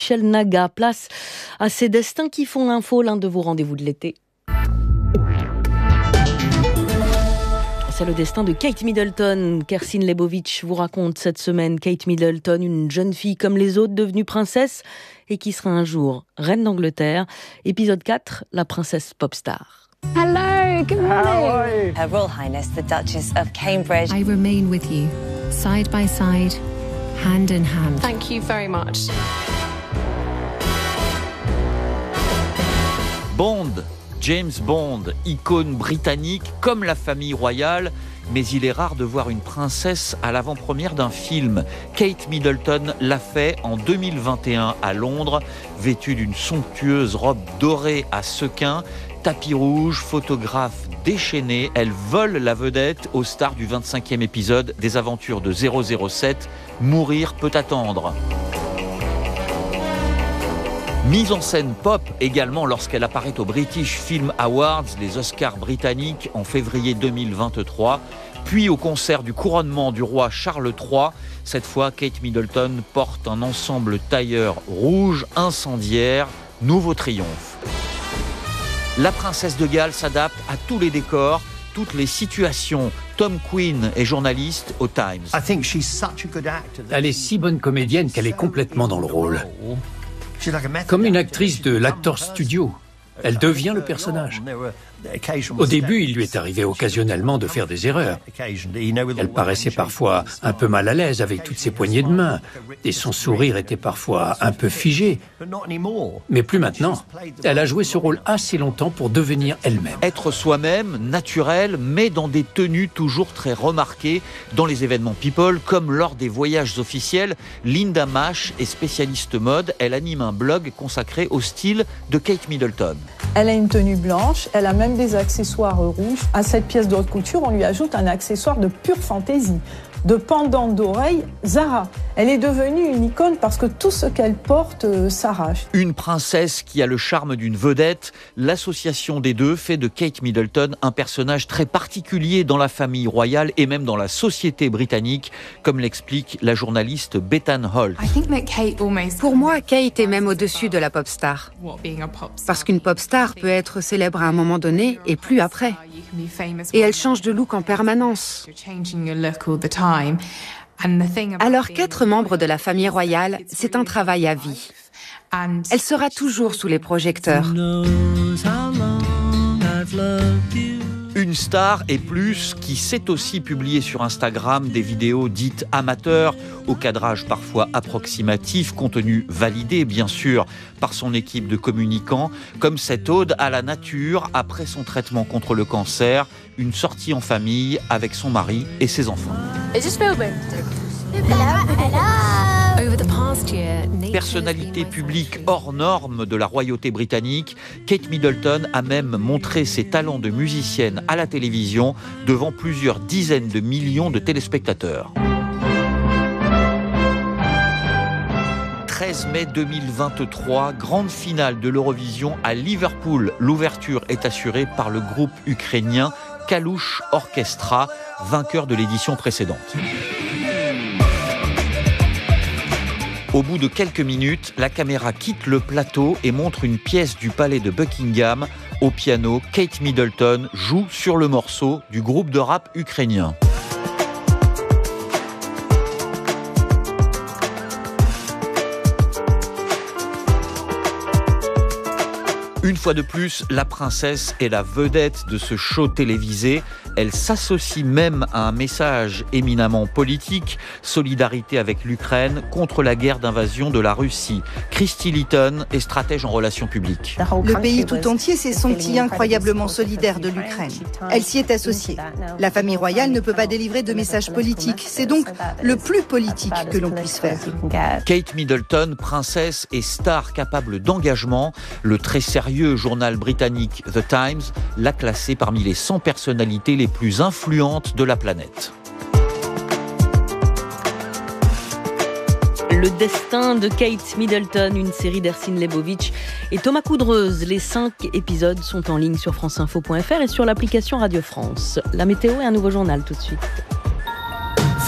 Michel Naga, place à ces destins qui font l'info, l'un de vos rendez-vous de l'été. C'est le destin de Kate Middleton. Kerstin Lebovitch vous raconte cette semaine Kate Middleton, une jeune fille comme les autres, devenue princesse et qui sera un jour reine d'Angleterre. Épisode 4, la princesse popstar. Hello, good morning. Her Royal Highness, the Duchess of Cambridge. I remain with you, side by side, hand in hand. Thank you very much. Bond, James Bond, icône britannique comme la famille royale, mais il est rare de voir une princesse à l'avant-première d'un film. Kate Middleton l'a fait en 2021 à Londres, vêtue d'une somptueuse robe dorée à sequins, tapis rouge, photographe déchaîné, elle vole la vedette aux stars du 25e épisode des aventures de 007, Mourir peut attendre. Mise en scène pop également lorsqu'elle apparaît aux British Film Awards, les Oscars britanniques en février 2023, puis au concert du couronnement du roi Charles III. Cette fois, Kate Middleton porte un ensemble tailleur rouge incendiaire, nouveau triomphe. La princesse de Galles s'adapte à tous les décors, toutes les situations. Tom Quinn est journaliste au Times. Elle est si bonne comédienne qu'elle est complètement dans le rôle. Comme une actrice de l'Actors Studio. Elle devient le personnage. Au début, il lui est arrivé occasionnellement de faire des erreurs. Elle paraissait parfois un peu mal à l'aise avec toutes ses poignées de main, et son sourire était parfois un peu figé. Mais plus maintenant. Elle a joué ce rôle assez longtemps pour devenir elle-même. Être soi-même, naturel, mais dans des tenues toujours très remarquées dans les événements people, comme lors des voyages officiels. Linda Mash est spécialiste mode. Elle anime un blog consacré au style de Kate Middleton. Elle a une tenue blanche, elle a même des accessoires rouges. À cette pièce de haute couture, on lui ajoute un accessoire de pure fantaisie, de pendant d'oreille Zara. Elle est devenue une icône parce que tout ce qu'elle porte s'arrache. Une princesse qui a le charme d'une vedette, l'association des deux fait de Kate Middleton un personnage très particulier dans la famille royale et même dans la société britannique, comme l'explique la journaliste Bethan Holt. Pour moi, Kate est même au-dessus de la pop star. Parce qu'une pop star peut être célèbre à un moment donné et plus après. Et elle change de look en permanence. Alors qu'être membre de la famille royale, c'est un travail à vie. Elle sera toujours sous les projecteurs. Une star et plus qui sait aussi publier sur Instagram des vidéos dites amateurs, au cadrage parfois approximatif, contenu validé bien sûr par son équipe de communicants, comme cette ode à la nature après son traitement contre le cancer, une sortie en famille avec son mari et ses enfants. Personnalité publique hors norme de la royauté britannique, Kate Middleton a même montré ses talents de musicienne à la télévision devant plusieurs dizaines de millions de téléspectateurs. 13 mai 2023, grande finale de l'Eurovision à Liverpool. L'ouverture est assurée par le groupe ukrainien Kalush Orchestra, vainqueur de l'édition précédente. Au bout de quelques minutes, la caméra quitte le plateau et montre une pièce du palais de Buckingham. Au piano, Kate Middleton joue sur le morceau du groupe de rap ukrainien. Une fois de plus, la princesse est la vedette de ce show télévisé. Elle s'associe même à un message éminemment politique, solidarité avec l'Ukraine contre la guerre d'invasion de la Russie. Christy Litton est stratège en relations publiques. Le pays tout entier s'est senti incroyablement solidaire de l'Ukraine. Elle s'y est associée. La famille royale ne peut pas délivrer de messages politiques. C'est donc le plus politique que l'on puisse faire. Kate Middleton, princesse et star capable d'engagement, le très sérieux journal britannique The Times l'a classée parmi les 100 personnalités les plus influentes de la planète. Le destin de Kate Middleton, une série d'Kerstin Lebovitch et Thomas Coudreuse. Les 5 épisodes sont en ligne sur franceinfo.fr et sur l'application Radio France. La météo et un nouveau journal tout de suite.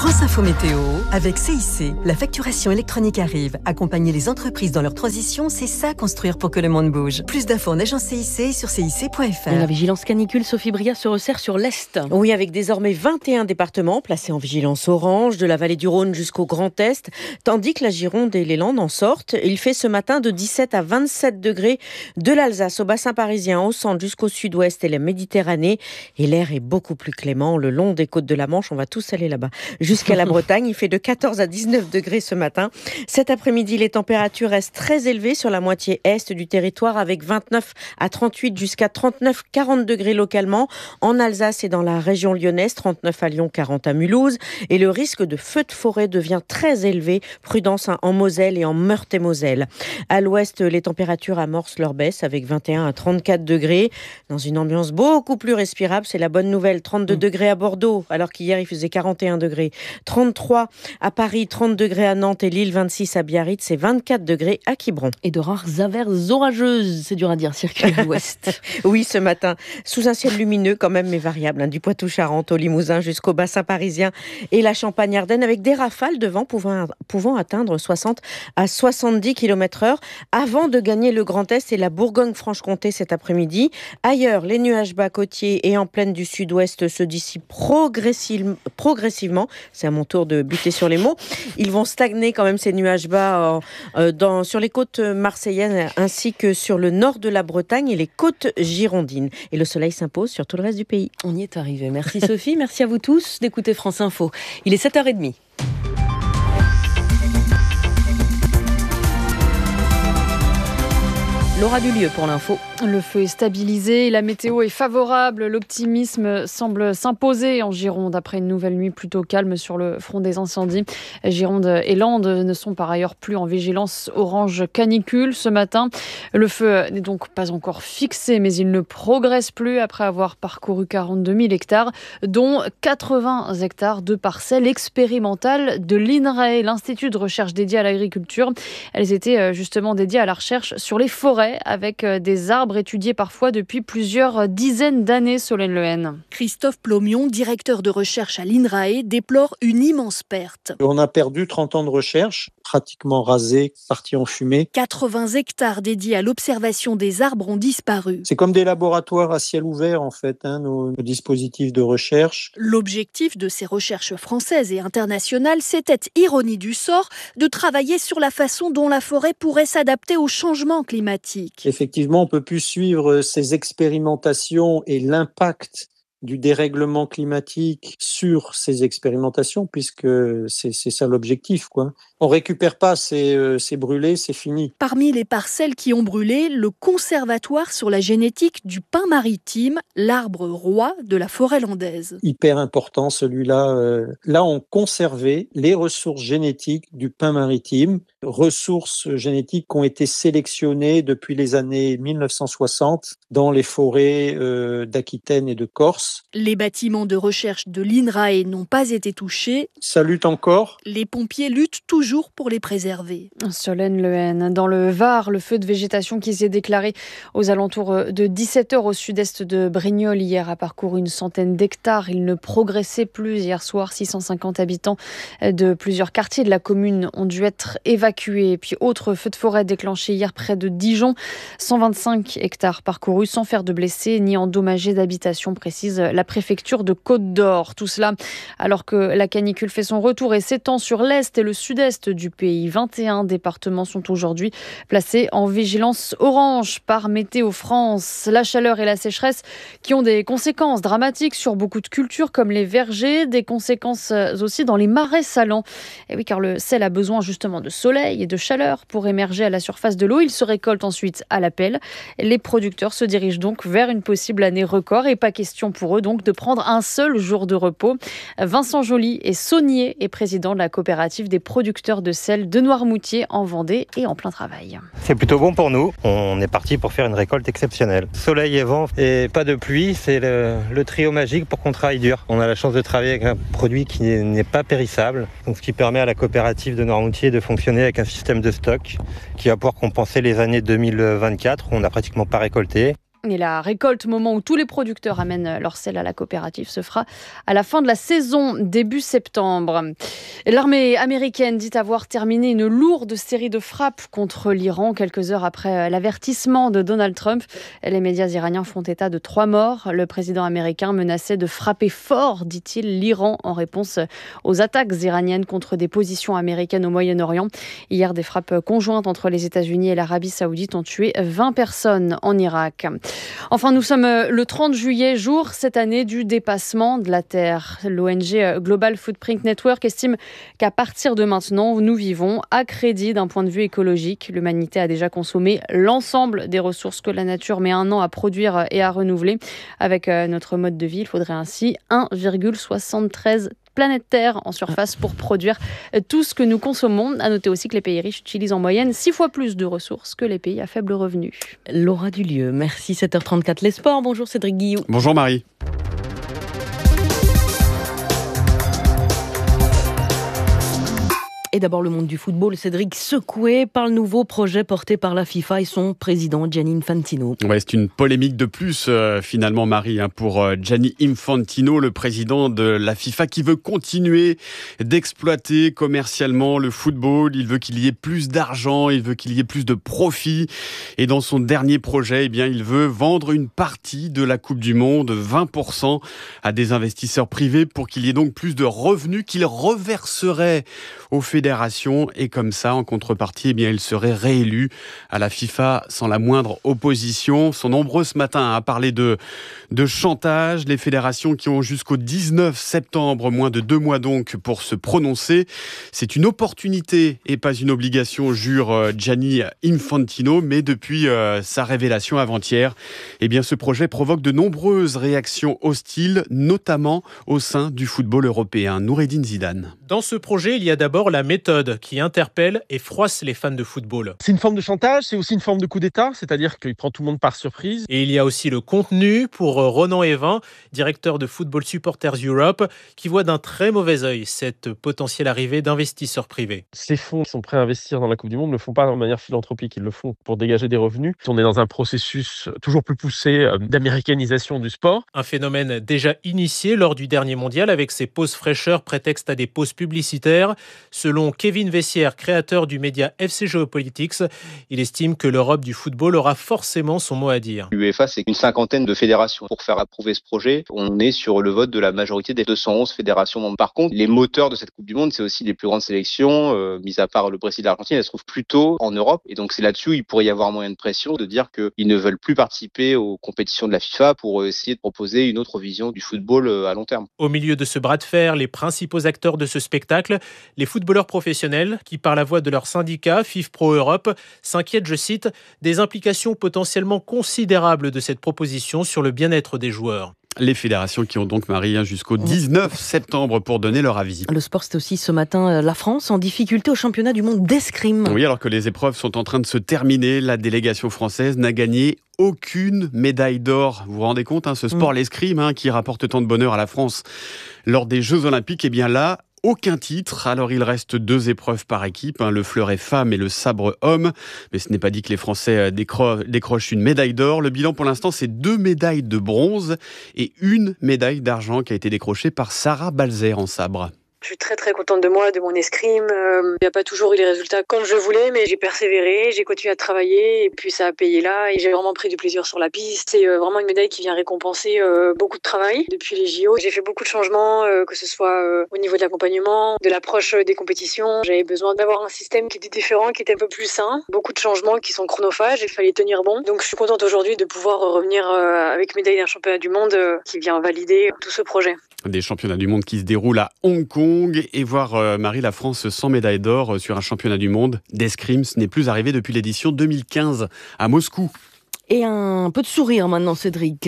France Info Météo, avec CIC, la facturation électronique arrive. Accompagner les entreprises dans leur transition, c'est ça construire pour que le monde bouge. Plus d'infos en agence CIC et sur cic.fr. La vigilance canicule, Sophie Bria, se resserre sur l'Est. Oui, avec désormais 21 départements placés en vigilance orange, de la vallée du Rhône jusqu'au Grand Est, tandis que la Gironde et les Landes en sortent. Il fait ce matin de 17 à 27 degrés de l'Alsace au bassin parisien, au centre jusqu'au sud-ouest et la Méditerranée. Et l'air est beaucoup plus clément le long des côtes de la Manche. On va tous aller là-bas. Jusqu'à la Bretagne, il fait de 14 à 19 degrés ce matin. Cet après-midi, les températures restent très élevées sur la moitié est du territoire avec 29 à 38 jusqu'à 39-40 degrés localement. En Alsace et dans la région lyonnaise, 39 à Lyon, 40 à Mulhouse. Et le risque de feu de forêt devient très élevé. Prudence en Moselle et en Meurthe-et-Moselle. À l'ouest, les températures amorcent leur baisse avec 21 à 34 degrés. Dans une ambiance beaucoup plus respirable, c'est la bonne nouvelle. 32 degrés à Bordeaux, alors qu'hier il faisait 41 degrés. 33 à Paris, 30 degrés à Nantes et Lille, 26 à Biarritz et 24 degrés à Quiberon. Et de rares averses orageuses, c'est dur à dire, circulent à l'ouest. Oui, ce matin, sous un ciel lumineux quand même, mais variable, du Poitou-Charentes au Limousin jusqu'au bassin parisien et la Champagne-Ardenne, avec des rafales de vent pouvant atteindre 60 à 70 km/h avant de gagner le Grand Est et la Bourgogne-Franche-Comté cet après-midi. Ailleurs, les nuages bas côtiers et en plaine du sud-ouest se dissipent progressivement. C'est à mon tour de buter sur les mots. Ils vont stagner quand même, ces nuages bas sur les côtes marseillaises ainsi que sur le nord de la Bretagne et les côtes girondines. Et le soleil s'impose sur tout le reste du pays. On y est arrivé. Merci Sophie, merci à vous tous d'écouter France Info. Il est 7h30. Laura Dulieu pour l'info. Le feu est stabilisé, la météo est favorable, l'optimisme semble s'imposer en Gironde après une nouvelle nuit plutôt calme sur le front des incendies. Gironde et Landes ne sont par ailleurs plus en vigilance orange canicule ce matin. Le feu n'est donc pas encore fixé, mais il ne progresse plus après avoir parcouru 42 000 hectares, dont 80 hectares de parcelles expérimentales de l'INRAE, l'Institut de recherche dédié à l'agriculture. Elles étaient justement dédiées à la recherche sur les forêts, avec des arbres étudiés parfois depuis plusieurs dizaines d'années, Solène Lehen. Christophe Plomion, directeur de recherche à l'INRAE, déplore une immense perte. On a perdu 30 ans de recherche, pratiquement rasés, partis en fumée. 80 hectares dédiés à l'observation des arbres ont disparu. C'est comme des laboratoires à ciel ouvert en fait, nos dispositifs de recherche. L'objectif de ces recherches françaises et internationales, c'était, ironie du sort, de travailler sur la façon dont la forêt pourrait s'adapter au changement climatique. Effectivement, on ne peut plus suivre ces expérimentations et l'impact du dérèglement climatique sur ces expérimentations, puisque c'est ça l'objectif, quoi. On récupère pas, c'est brûlé, c'est fini. Parmi les parcelles qui ont brûlé, le conservatoire sur la génétique du pin maritime, l'arbre roi de la forêt landaise. Hyper important celui-là. Là, on conservait les ressources génétiques du pin maritime, ressources génétiques qui ont été sélectionnées depuis les années 1960 dans les forêts d'Aquitaine et de Corse. Les bâtiments de recherche de l'INRAE n'ont pas été touchés. Ça lutte encore. Les pompiers luttent toujours pour les préserver. Solène Lehen. Dans le Var, le feu de végétation qui s'est déclaré aux alentours de 17h au sud-est de Brignoles hier a parcouru une centaine d'hectares. Il ne progressait plus. Hier soir, 650 habitants de plusieurs quartiers de la commune ont dû être évacués. Et puis, autre feu de forêt déclenché hier près de Dijon. 125 hectares parcourus sans faire de blessés ni endommagés d'habitation, précise la préfecture de Côte-d'Or. Tout cela alors que la canicule fait son retour et s'étend sur l'est et le sud-est du pays. 21 départements sont aujourd'hui placés en vigilance orange par Météo France. La chaleur et la sécheresse qui ont des conséquences dramatiques sur beaucoup de cultures comme les vergers, des conséquences aussi dans les marais salants. Et oui, car le sel a besoin justement de soleil et de chaleur pour émerger à la surface de l'eau. Il se récolte ensuite à la pelle. Les producteurs se dirigent donc vers une possible année record et pas question pour eux donc de prendre un seul jour de repos. Vincent Joly est saunier et président de la coopérative des producteurs de sel de Noirmoutier en Vendée et en plein travail. C'est plutôt bon pour nous. On est parti pour faire une récolte exceptionnelle. Soleil et vent et pas de pluie, c'est le trio magique pour qu'on travaille dur. On a la chance de travailler avec un produit qui n'est pas périssable, donc ce qui permet à la coopérative de Noirmoutier de fonctionner avec un système de stock qui va pouvoir compenser les années 2024 où on n'a pratiquement pas récolté. Et la récolte, moment où tous les producteurs amènent leur sel à la coopérative, se fera à la fin de la saison, début septembre. L'armée américaine dit avoir terminé une lourde série de frappes contre l'Iran quelques heures après l'avertissement de Donald Trump. Les médias iraniens font état de 3 morts. Le président américain menaçait de frapper fort, dit-il, l'Iran en réponse aux attaques iraniennes contre des positions américaines au Moyen-Orient. Hier, des frappes conjointes entre les États-Unis et l'Arabie Saoudite ont tué 20 personnes en Irak. Enfin, nous sommes le 30 juillet, jour cette année du dépassement de la Terre. L'ONG Global Footprint Network estime qu'à partir de maintenant, nous vivons à crédit d'un point de vue écologique. L'humanité a déjà consommé l'ensemble des ressources que la nature met 1 an à produire et à renouveler. Avec notre mode de vie, il faudrait ainsi 1,73 planète Terre en surface pour produire tout ce que nous consommons. À noter aussi que les pays riches utilisent en moyenne 6 fois plus de ressources que les pays à faible revenu. Laura Dulieu, merci. 7h34, les sports. Bonjour Cédric Guillou. Bonjour Marie. Et d'abord le monde du football, Cédric, secoué par le nouveau projet porté par la FIFA et son président Gianni Infantino. Ouais, c'est une polémique de plus finalement Marie, pour Gianni Infantino, le président de la FIFA, qui veut continuer d'exploiter commercialement le football. Il veut qu'il y ait plus d'argent, il veut qu'il y ait plus de profit. Et dans son dernier projet, il veut vendre une partie de la Coupe du Monde, 20%, à des investisseurs privés pour qu'il y ait donc plus de revenus qu'il reverserait aux fédérations, et comme ça, en contrepartie, il serait réélu à la FIFA sans la moindre opposition. Sont nombreux ce matin à parler de chantage. Les fédérations qui ont jusqu'au 19 septembre, moins de 2 mois donc, pour se prononcer. C'est une opportunité et pas une obligation, jure Gianni Infantino, mais depuis sa révélation avant-hier, ce projet provoque de nombreuses réactions hostiles, notamment au sein du football européen. Noureddine Zidane. Dans ce projet, il y a d'abord la méthode qui interpelle et froisse les fans de football. C'est une forme de chantage, c'est aussi une forme de coup d'État, c'est-à-dire qu'il prend tout le monde par surprise. Et il y a aussi le contenu pour Ronan Evin, directeur de Football Supporters Europe, qui voit d'un très mauvais œil cette potentielle arrivée d'investisseurs privés. Ces fonds qui sont prêts à investir dans la Coupe du Monde ne le font pas de manière philanthropique, ils le font pour dégager des revenus. On est dans un processus toujours plus poussé d'américanisation du sport. Un phénomène déjà initié lors du dernier mondial avec ses pauses fraîcheurs prétexte à des pauses publicitaires. Selon Kevin Vessière, créateur du média FC Geopolitics, il estime que l'Europe du football aura forcément son mot à dire. L'UEFA, c'est une 50aine de fédérations. Pour faire approuver ce projet, on est sur le vote de la majorité des 211 fédérations membres. Par contre, les moteurs de cette Coupe du Monde, c'est aussi les plus grandes sélections, mis à part le Brésil et l'Argentine, elles se trouvent plutôt en Europe. Et donc c'est là-dessus où il pourrait y avoir moyen de pression, de dire qu'ils ne veulent plus participer aux compétitions de la FIFA pour essayer de proposer une autre vision du football à long terme. Au milieu de ce bras de fer, les principaux acteurs de ce spectacle, les footballeurs professionnels qui, par la voix de leur syndicat, FIFPro Europe, s'inquiètent, je cite, des implications potentiellement considérables de cette proposition sur le bien-être des joueurs. Les fédérations qui ont donc, Marie, jusqu'au 19 septembre pour donner leur avis. Le sport, c'est aussi ce matin la France en difficulté au championnat du monde d'escrime. Oui, alors que les épreuves sont en train de se terminer, la délégation française n'a gagné aucune médaille d'or. Vous vous rendez compte, ce sport, l'escrime, qui rapporte tant de bonheur à la France lors des Jeux Olympiques, là, aucun titre. Alors il reste 2 épreuves par équipe, le fleuret femme et le sabre homme. Mais ce n'est pas dit que les Français décrochent une médaille d'or. Le bilan pour l'instant, c'est 2 médailles de bronze et 1 médaille d'argent qui a été décrochée par Sarah Balzer en sabre. Je suis très très contente de moi, de mon escrime. Il n'y a pas toujours eu les résultats comme je voulais, mais j'ai persévéré, j'ai continué à travailler et puis ça a payé là. Et j'ai vraiment pris du plaisir sur la piste. C'est vraiment une médaille qui vient récompenser beaucoup de travail depuis les JO. J'ai fait beaucoup de changements, que ce soit au niveau de l'accompagnement, de l'approche des compétitions. J'avais besoin d'avoir un système qui était différent, qui était un peu plus sain. Beaucoup de changements qui sont chronophages et il fallait tenir bon. Donc je suis contente aujourd'hui de pouvoir revenir avec médaille d'un championnat du monde qui vient valider tout ce projet. Des championnats du monde qui se déroulent à Hong Kong et voir Marie, la France sans médaille d'or sur un championnat du monde d'escrime, ce n'est plus arrivé depuis l'édition 2015 à Moscou. Et un peu de sourire maintenant, Cédric.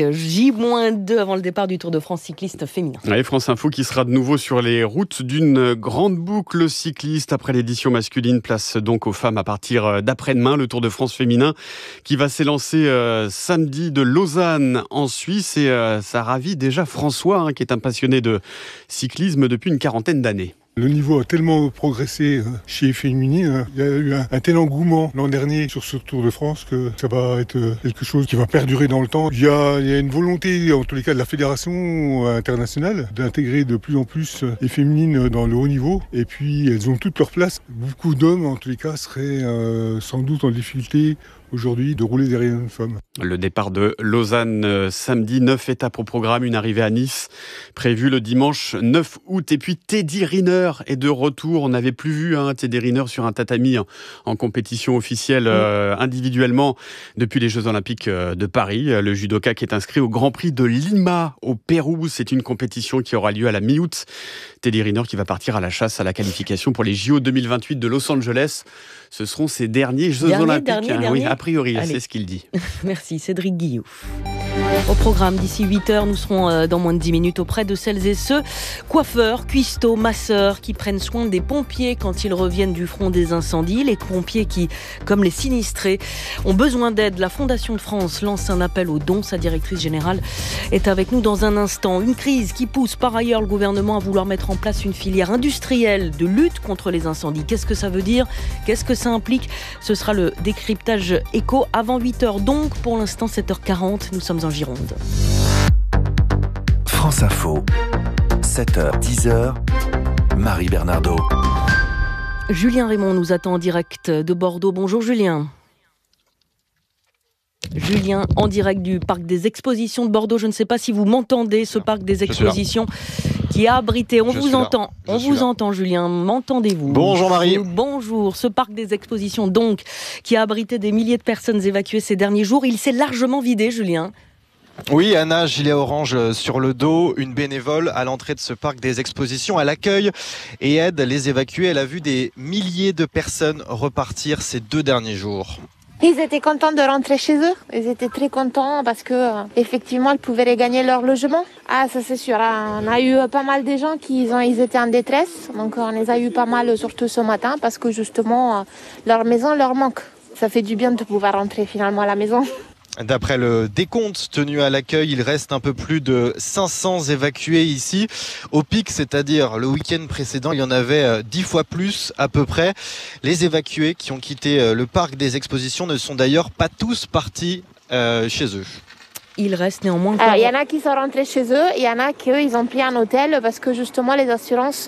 J-2 avant le départ du Tour de France cycliste féminin. Allez, France Info qui sera de nouveau sur les routes d'une grande boucle cycliste après l'édition masculine. Place donc aux femmes à partir d'après-demain. Le Tour de France féminin qui va s'élancer samedi de Lausanne en Suisse. Et ça ravit déjà François, qui est un passionné de cyclisme depuis une 40aine d'années. Le niveau a tellement progressé chez Féminine. Il y a eu un tel engouement l'an dernier sur ce Tour de France que ça va être quelque chose qui va perdurer dans le temps. Il y a une volonté, en tous les cas de la fédération internationale, d'intégrer de plus en plus les féminines dans le haut niveau. Et puis elles ont toute leur place. Beaucoup d'hommes, en tous les cas, seraient sans doute en difficulté aujourd'hui de rouler derrière une femme. Le départ de Lausanne samedi, 9 étapes au programme, une arrivée à Nice prévue le dimanche 9 août. Et puis Teddy Riner est de retour. On n'avait plus vu Teddy Riner sur un tatami en compétition officielle individuellement depuis les Jeux Olympiques de Paris. Le judoka qui est inscrit au Grand Prix de Lima au Pérou. C'est une compétition qui aura lieu à la mi-août. Teddy Riner qui va partir à la chasse à la qualification pour les JO 2028 de Los Angeles. Ce seront ses derniers Jeux Olympiques. Oui, a priori, c'est ce qu'il dit. Merci Cédric Guillouf. Au programme, d'ici 8h, nous serons dans moins de 10 minutes auprès de celles et ceux, coiffeurs, cuistots, masseurs, qui prennent soin des pompiers quand ils reviennent du front des incendies. Les pompiers qui, comme les sinistrés, ont besoin d'aide. La Fondation de France lance un appel aux dons. Sa directrice générale est avec nous dans un instant. Une crise qui pousse par ailleurs le gouvernement à vouloir mettre en place une filière industrielle de lutte contre les incendies. Qu'est-ce que ça veut dire ? Qu'est-ce que ça implique ? Ce sera le décryptage écho avant 8h. Donc, pour l'instant, 7h40, nous sommes en Gironde. France Info, 7h, 10h, Marie Bernardo. Julien Raymond nous attend en direct de Bordeaux. Bonjour Julien. Julien, en direct du parc des expositions de Bordeaux. Je ne sais pas si vous m'entendez, ce parc des expositions qui a abrité. On vous entend. On vous entend, Julien. M'entendez-vous ? Bonjour Marie. Bonjour. Ce parc des expositions, donc, qui a abrité des milliers de personnes évacuées ces derniers jours, il s'est largement vidé, Julien. Oui, Anna, gilet orange sur le dos, une bénévole à l'entrée de ce parc des expositions. Elle accueille et aide les évacués. Elle a vu des milliers de personnes repartir ces 2 derniers jours. Ils étaient contents de rentrer chez eux. Ils étaient très contents parce que effectivement, ils pouvaient regagner leur logement. Ah, ça c'est sûr. On a eu pas mal de gens ils étaient en détresse. Donc on les a eu pas mal, surtout ce matin, parce que justement, leur maison leur manque. Ça fait du bien de pouvoir rentrer finalement à la maison. D'après le décompte tenu à l'accueil, il reste un peu plus de 500 évacués ici. Au pic, c'est-à-dire le week-end précédent, il y en avait 10 fois plus à peu près. Les évacués qui ont quitté le parc des expositions ne sont d'ailleurs pas tous partis chez eux. Il reste néanmoins... Il y en a qui sont rentrés chez eux, il y en a qui ils ont pris un hôtel parce que justement les assurances...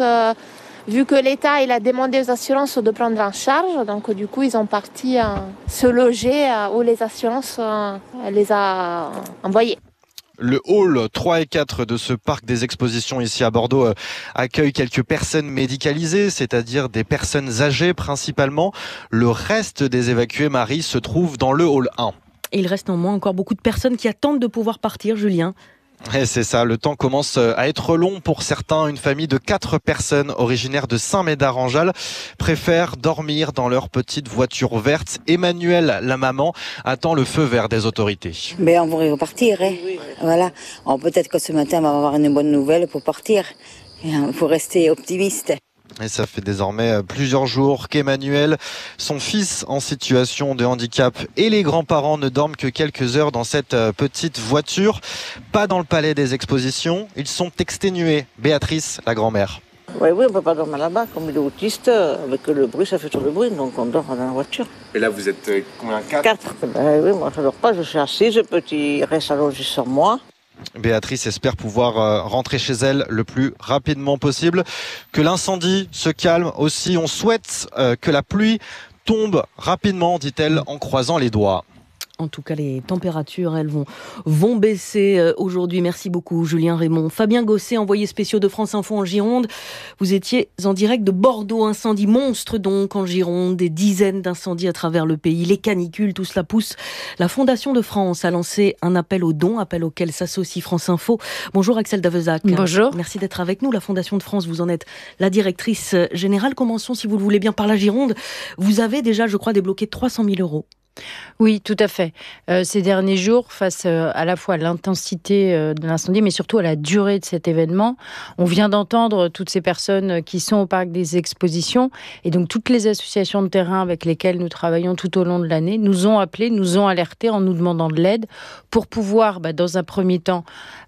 Vu que l'État il a demandé aux assurances de prendre en charge, donc du coup ils ont parti se loger où les assurances les a envoyés. Le hall 3 et 4 de ce parc des expositions ici à Bordeaux accueille quelques personnes médicalisées, c'est-à-dire des personnes âgées principalement. Le reste des évacués, Marie, se trouve dans le hall 1. Il reste néanmoins encore beaucoup de personnes qui attendent de pouvoir partir, Julien. Et c'est ça, le temps commence à être long pour certains. Une famille de 4 personnes originaires de Saint-Médard-en-Jalles préfèrent dormir dans leur petite voiture verte. Emmanuelle, la maman, attend le feu vert des autorités. Mais on va repartir, hein. Voilà. Alors peut-être que ce matin, on va avoir une bonne nouvelle pour partir. Il faut rester optimiste. Et ça fait désormais plusieurs jours qu'Emmanuel, son fils en situation de handicap et les grands-parents ne dorment que quelques heures dans cette petite voiture. Pas dans le palais des expositions, ils sont exténués. Béatrice, la grand-mère. Oui, on ne peut pas dormir là-bas, comme il est autiste, avec le bruit, ça fait trop de bruit, donc on dort dans la voiture. Et là, vous êtes combien ? 4 Oui, moi je ne dors pas, je suis assise, le petit reste allongé sur moi. Béatrice espère pouvoir rentrer chez elle le plus rapidement possible. Que l'incendie se calme aussi. On souhaite que la pluie tombe rapidement, dit-elle, en croisant les doigts. En tout cas, les températures, elles vont baisser aujourd'hui. Merci beaucoup, Julien Raymond. Fabien Gosset, envoyé spécial de France Info en Gironde. Vous étiez en direct de Bordeaux. Incendie monstre donc en Gironde. Des dizaines d'incendies à travers le pays. Les canicules, tout cela pousse. La Fondation de France a lancé un appel aux dons, appel auquel s'associe France Info. Bonjour Axel Davezac. Bonjour. Merci d'être avec nous. La Fondation de France, vous en êtes la directrice générale. Commençons, si vous le voulez bien, par la Gironde. Vous avez déjà, je crois, débloqué 300 000 €. Oui, tout à fait. Ces derniers jours, face à la fois à l'intensité de l'incendie, mais surtout à la durée de cet événement, on vient d'entendre toutes ces personnes qui sont au parc des expositions, et donc toutes les associations de terrain avec lesquelles nous travaillons tout au long de l'année nous ont appelés, nous ont alertés en nous demandant de l'aide pour pouvoir, dans un premier temps,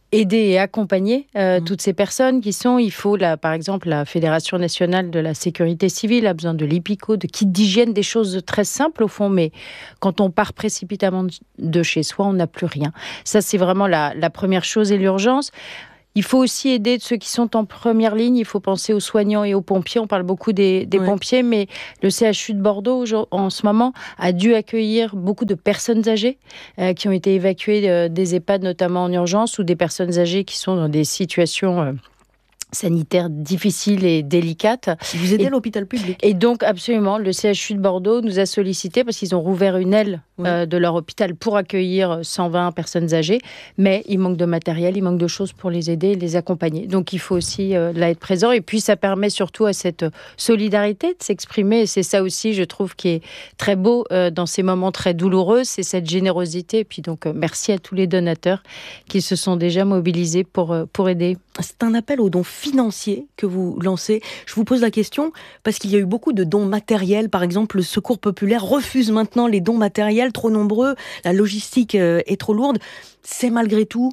aider et accompagner toutes ces personnes il faut par exemple la Fédération nationale de la sécurité civile a besoin de l'IPICO, de kits d'hygiène, des choses très simples au fond, mais quand on part précipitamment de chez soi, on n'a plus rien. Ça, c'est vraiment la première chose et l'urgence. Il faut aussi aider ceux qui sont en première ligne. Il faut penser aux soignants et aux pompiers. On parle beaucoup des pompiers, mais le CHU de Bordeaux, en ce moment, a dû accueillir beaucoup de personnes âgées qui ont été évacuées des EHPAD, notamment en urgence, ou des personnes âgées qui sont dans des situations sanitaires difficiles et délicates. Vous aidez l'hôpital public. Et donc, absolument, le CHU de Bordeaux nous a sollicité parce qu'ils ont rouvert une aile de leur hôpital pour accueillir 120 personnes âgées, mais il manque de matériel, il manque de choses pour les aider et les accompagner. Donc, il faut aussi là être présent. Et puis, ça permet surtout à cette solidarité de s'exprimer. Et c'est ça aussi, je trouve, qui est très beau dans ces moments très douloureux, c'est cette générosité. Et puis, donc, merci à tous les donateurs qui se sont déjà mobilisés pour aider. C'est un appel aux dons financiers que vous lancez. Je vous pose la question parce qu'il y a eu beaucoup de dons matériels. Par exemple, le Secours populaire refuse maintenant les dons matériels, trop nombreux, la logistique est trop lourde. C'est malgré tout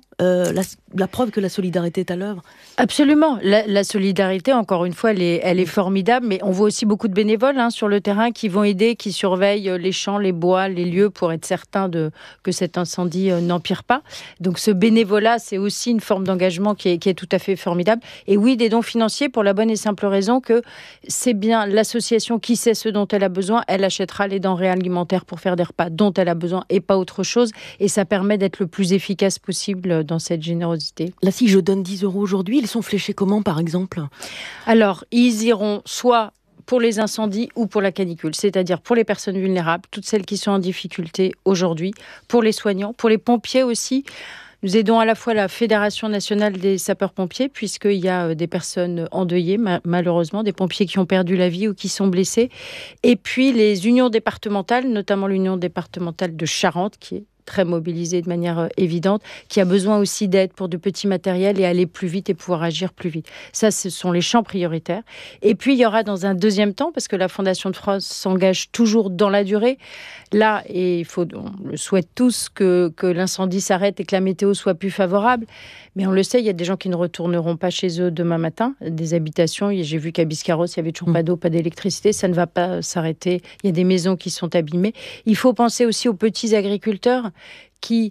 la preuve que la solidarité est à l'œuvre. Absolument. La solidarité, encore une fois, elle est formidable, mais on voit aussi beaucoup de bénévoles sur le terrain qui vont aider, qui surveillent les champs, les bois, les lieux pour être certains que cet incendie n'empire pas. Donc ce bénévolat, c'est aussi une forme d'engagement qui est tout à fait formidable. Et oui, des dons financiers pour la bonne et simple raison que c'est bien l'association qui sait ce dont elle a besoin, elle achètera les denrées alimentaires pour faire des repas dont elle a besoin et pas autre chose. Et ça permet d'être le plus efficace possible dans cette générosité. Là, si je donne 10 € aujourd'hui, ils sont fléchés comment, par exemple ? Alors, ils iront soit pour les incendies ou pour la canicule, c'est-à-dire pour les personnes vulnérables, toutes celles qui sont en difficulté aujourd'hui, pour les soignants, pour les pompiers aussi. Nous aidons à la fois la Fédération nationale des sapeurs-pompiers, puisqu'il y a des personnes endeuillées, malheureusement, des pompiers qui ont perdu la vie ou qui sont blessés. Et puis les unions départementales, notamment l'union départementale de Charente, qui est très mobilisée de manière évidente, qui a besoin aussi d'aide pour du petit matériel et aller plus vite et pouvoir agir plus vite. Ça, ce sont les champs prioritaires. Et puis, il y aura dans un deuxième temps, parce que la Fondation de France s'engage toujours dans la durée, là, et on le souhaite tous, que l'incendie s'arrête et que la météo soit plus favorable. Mais on le sait, il y a des gens qui ne retourneront pas chez eux demain matin, des habitations. J'ai vu qu'à Biscarrosse, il n'y avait toujours pas d'eau, pas d'électricité. Ça ne va pas s'arrêter. Il y a des maisons qui sont abîmées. Il faut penser aussi aux petits agriculteurs qui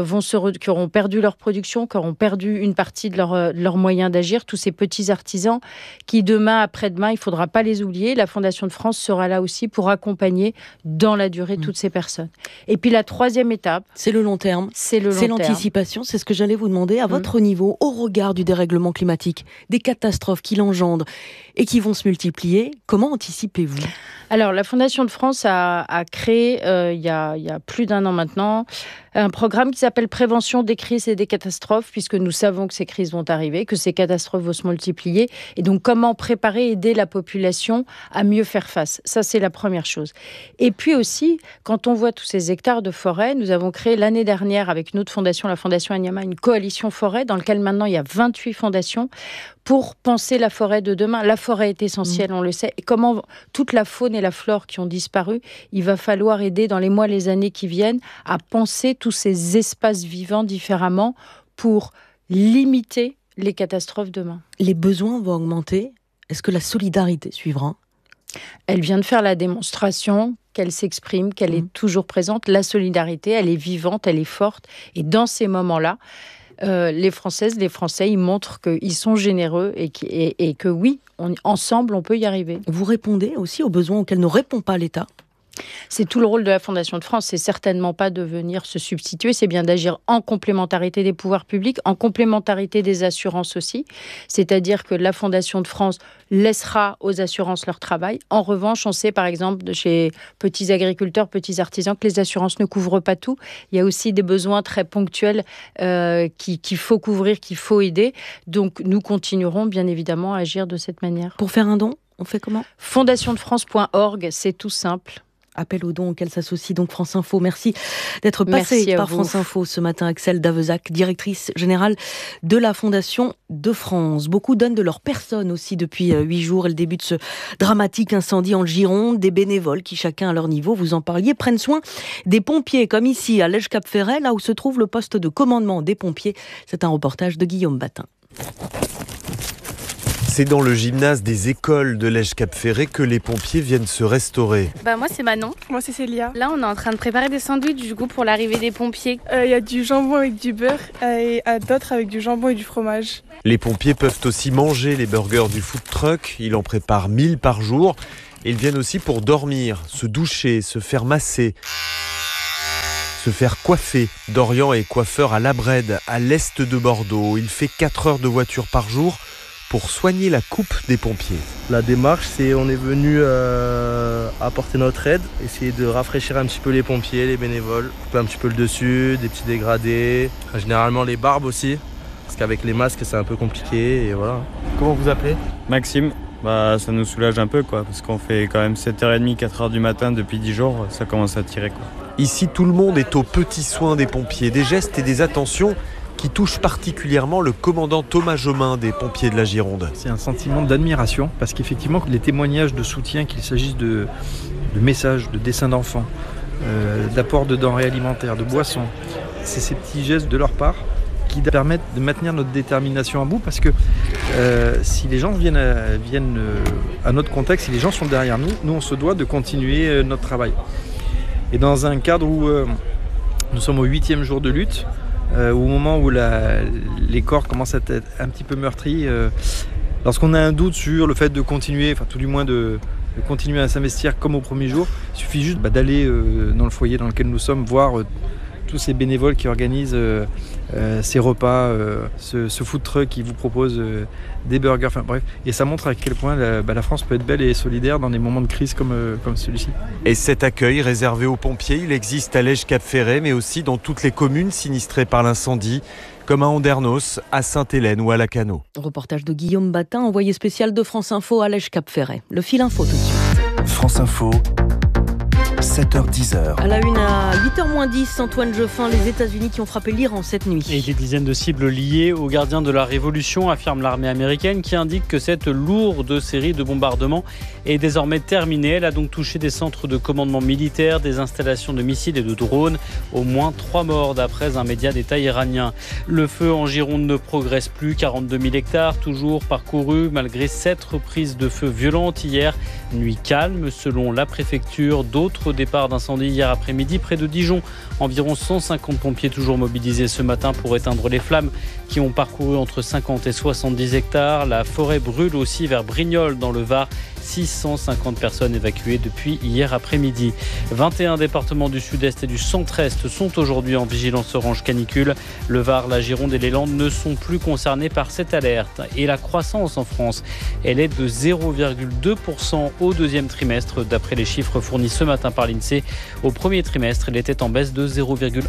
auront perdu leur production, qui auront perdu une partie de leurs moyens d'agir, tous ces petits artisans qui demain, après-demain, il ne faudra pas les oublier. La Fondation de France sera là aussi pour accompagner dans la durée toutes ces personnes. Et puis la troisième étape... C'est le long terme. C'est l'anticipation, c'est ce que j'allais vous demander. À votre niveau, au regard du dérèglement climatique, des catastrophes qu'il engendre et qui vont se multiplier, comment anticipez-vous ? Alors, la Fondation de France a créé, il y a plus d'un an maintenant, un programme qui s'appelle Prévention des crises et des catastrophes, puisque nous savons que ces crises vont arriver, que ces catastrophes vont se multiplier. Et donc, comment préparer, aider la population à mieux faire face ? Ça, c'est la première chose. Et puis aussi, quand on voit tous ces hectares de forêt, nous avons créé l'année dernière, avec une autre fondation, la Fondation Anyama, une coalition forêt, dans laquelle maintenant, il y a 28 fondations, pour penser la forêt de demain. La forêt est essentielle, on le sait. Et comment toute la faune et la flore qui ont disparu, il va falloir aider dans les mois, les années qui viennent à penser tous ces espaces vivants différemment pour limiter les catastrophes demain. Les besoins vont augmenter. Est-ce que la solidarité suivra ? Elle vient de faire la démonstration qu'elle s'exprime, qu'elle est toujours présente. La solidarité, elle est vivante, elle est forte. Et dans ces moments-là, les Françaises, les Français, ils montrent qu'ils sont généreux et que oui, ensemble, on peut y arriver. Vous répondez aussi aux besoins auxquels ne répond pas l'État ? C'est tout le rôle de la Fondation de France, c'est certainement pas de venir se substituer, c'est bien d'agir en complémentarité des pouvoirs publics, en complémentarité des assurances aussi, c'est-à-dire que la Fondation de France laissera aux assurances leur travail. En revanche, on sait par exemple de chez petits agriculteurs, petits artisans que les assurances ne couvrent pas tout. Il y a aussi des besoins très ponctuels qu'il faut couvrir, qu'il faut aider. Donc nous continuerons bien évidemment à agir de cette manière. Pour faire un don, on fait comment ? Fondationdefrance.org, c'est tout simple. Appel aux dons auquel s'associe donc France Info. Merci d'être passé par France Info ce matin. Axel Davezac, directrice générale de la Fondation de France. Beaucoup donnent de leur personne aussi depuis 8 jours et le début de ce dramatique incendie en Gironde. Des bénévoles qui, chacun à leur niveau, vous en parliez, prennent soin des pompiers, comme ici à Lège-Cap-Ferret, là où se trouve le poste de commandement des pompiers. C'est un reportage de Guillaume Batin. C'est dans le gymnase des écoles de Lège-Cap-Ferret que les pompiers viennent se restaurer. Moi c'est Manon. Moi c'est Célia. Là on est en train de préparer des sandwichs du coup pour l'arrivée des pompiers. Il y a du jambon avec du beurre et d'autres avec du jambon et du fromage. Les pompiers peuvent aussi manger les burgers du food truck. Ils en préparent 1000 par jour. Ils viennent aussi pour dormir, se doucher, se faire masser, se faire coiffer. Dorian est coiffeur à La Brède, à l'est de Bordeaux. Il fait 4 heures de voiture par jour pour soigner la coupe des pompiers. La démarche, c'est on est venu apporter notre aide, essayer de rafraîchir un petit peu les pompiers, les bénévoles, couper un petit peu le dessus, des petits dégradés, généralement les barbes aussi, parce qu'avec les masques c'est un peu compliqué et voilà. Comment vous appelez ? Maxime. Ça nous soulage un peu parce qu'on fait quand même 7h30, 4h du matin depuis 10 jours, ça commence à tirer Ici, tout le monde est aux petits soins des pompiers, des gestes et des attentions qui touche particulièrement le commandant Thomas Jomain des pompiers de la Gironde. C'est un sentiment d'admiration parce qu'effectivement les témoignages de soutien, qu'il s'agisse de messages, de dessins d'enfants, d'apport de denrées alimentaires, de boissons, c'est ces petits gestes de leur part qui permettent de maintenir notre détermination à bout parce que si les gens viennent à notre contact, si les gens sont derrière nous, on se doit de continuer notre travail. Et dans un cadre où nous sommes au 8e jour de lutte, au moment où les corps commencent à être un petit peu meurtris, lorsqu'on a un doute sur le fait de continuer, enfin tout du moins de continuer à s'investir comme au premier jour, il suffit juste d'aller dans le foyer dans lequel nous sommes, voir tous ces bénévoles qui organisent ces repas, ce food truck qui vous propose des burgers, enfin bref. Et ça montre à quel point la France peut être belle et solidaire dans des moments de crise comme celui-ci. Et cet accueil réservé aux pompiers, il existe à Lège-Cap-Ferret, mais aussi dans toutes les communes sinistrées par l'incendie, comme à Andernos, à Sainte-Hélène ou à Lacanau. Reportage de Guillaume Batin, envoyé spécial de France Info à Lège-Cap-Ferret. Le fil info tout de suite. France Info. 7h-10h. À la une, à 8h-10, Antoine Geoffin, les États-Unis qui ont frappé l'Iran cette nuit. Et des dizaines de cibles liées aux gardiens de la Révolution, affirme l'armée américaine, qui indique que cette lourde série de bombardements est désormais terminée. Elle a donc touché des centres de commandement militaire, des installations de missiles et de drones. Au moins 3 morts d'après un média d'État iranien. Le feu en Gironde ne progresse plus. 42 000 hectares toujours parcourus malgré 7 reprises de feu violentes hier. Nuit calme selon la préfecture. D'autres départ d'incendie hier après-midi près de Dijon. Environ 150 pompiers toujours mobilisés ce matin pour éteindre les flammes qui ont parcouru entre 50 et 70 hectares. La forêt brûle aussi vers Brignoles dans le Var. 650 personnes évacuées depuis hier après-midi. 21 départements du sud-est et du centre-est sont aujourd'hui en vigilance orange canicule. Le Var, la Gironde et les Landes ne sont plus concernés par cette alerte. Et la croissance en France, elle est de 0,2% au deuxième trimestre, d'après les chiffres fournis ce matin par l'INSEE. Au premier trimestre, elle était en baisse de 0,1%.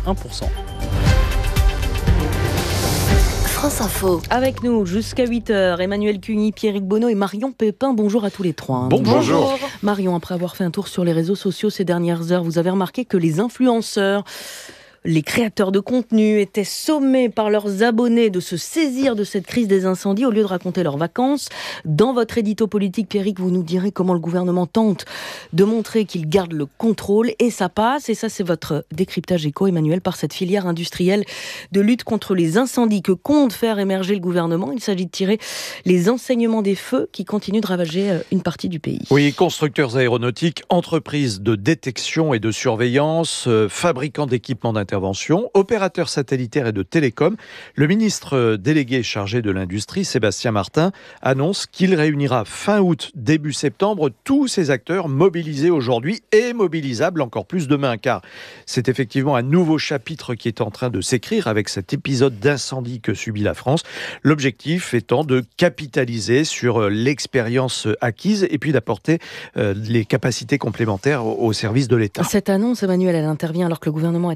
France Info. Avec nous jusqu'à 8h, Emmanuel Cuny, Pierrick Bonneau et Marion Pépin. Bonjour à tous les trois. Bonjour. Marion, après avoir fait un tour sur les réseaux sociaux ces dernières heures, vous avez remarqué que les influenceurs, les créateurs de contenu étaient sommés par leurs abonnés de se saisir de cette crise des incendies au lieu de raconter leurs vacances. Dans votre édito politique, Pierrick, vous nous direz comment le gouvernement tente de montrer qu'il garde le contrôle et ça passe. Et ça, c'est votre décryptage éco, Emmanuel, par cette filière industrielle de lutte contre les incendies que compte faire émerger le gouvernement. Il s'agit de tirer les enseignements des feux qui continuent de ravager une partie du pays. Oui, constructeurs aéronautiques, entreprises de détection et de surveillance, fabricants d'équipements d'intervention, opérateurs satellitaires et de télécom. Le ministre délégué chargé de l'industrie, Sébastien Martin, annonce qu'il réunira fin août, début septembre, tous ces acteurs mobilisés aujourd'hui et mobilisables encore plus demain, car c'est effectivement un nouveau chapitre qui est en train de s'écrire avec cet épisode d'incendie que subit la France. L'objectif étant de capitaliser sur l'expérience acquise et puis d'apporter les capacités complémentaires au service de l'État. Cette annonce, Emmanuel, elle intervient alors que le gouvernement est interpellé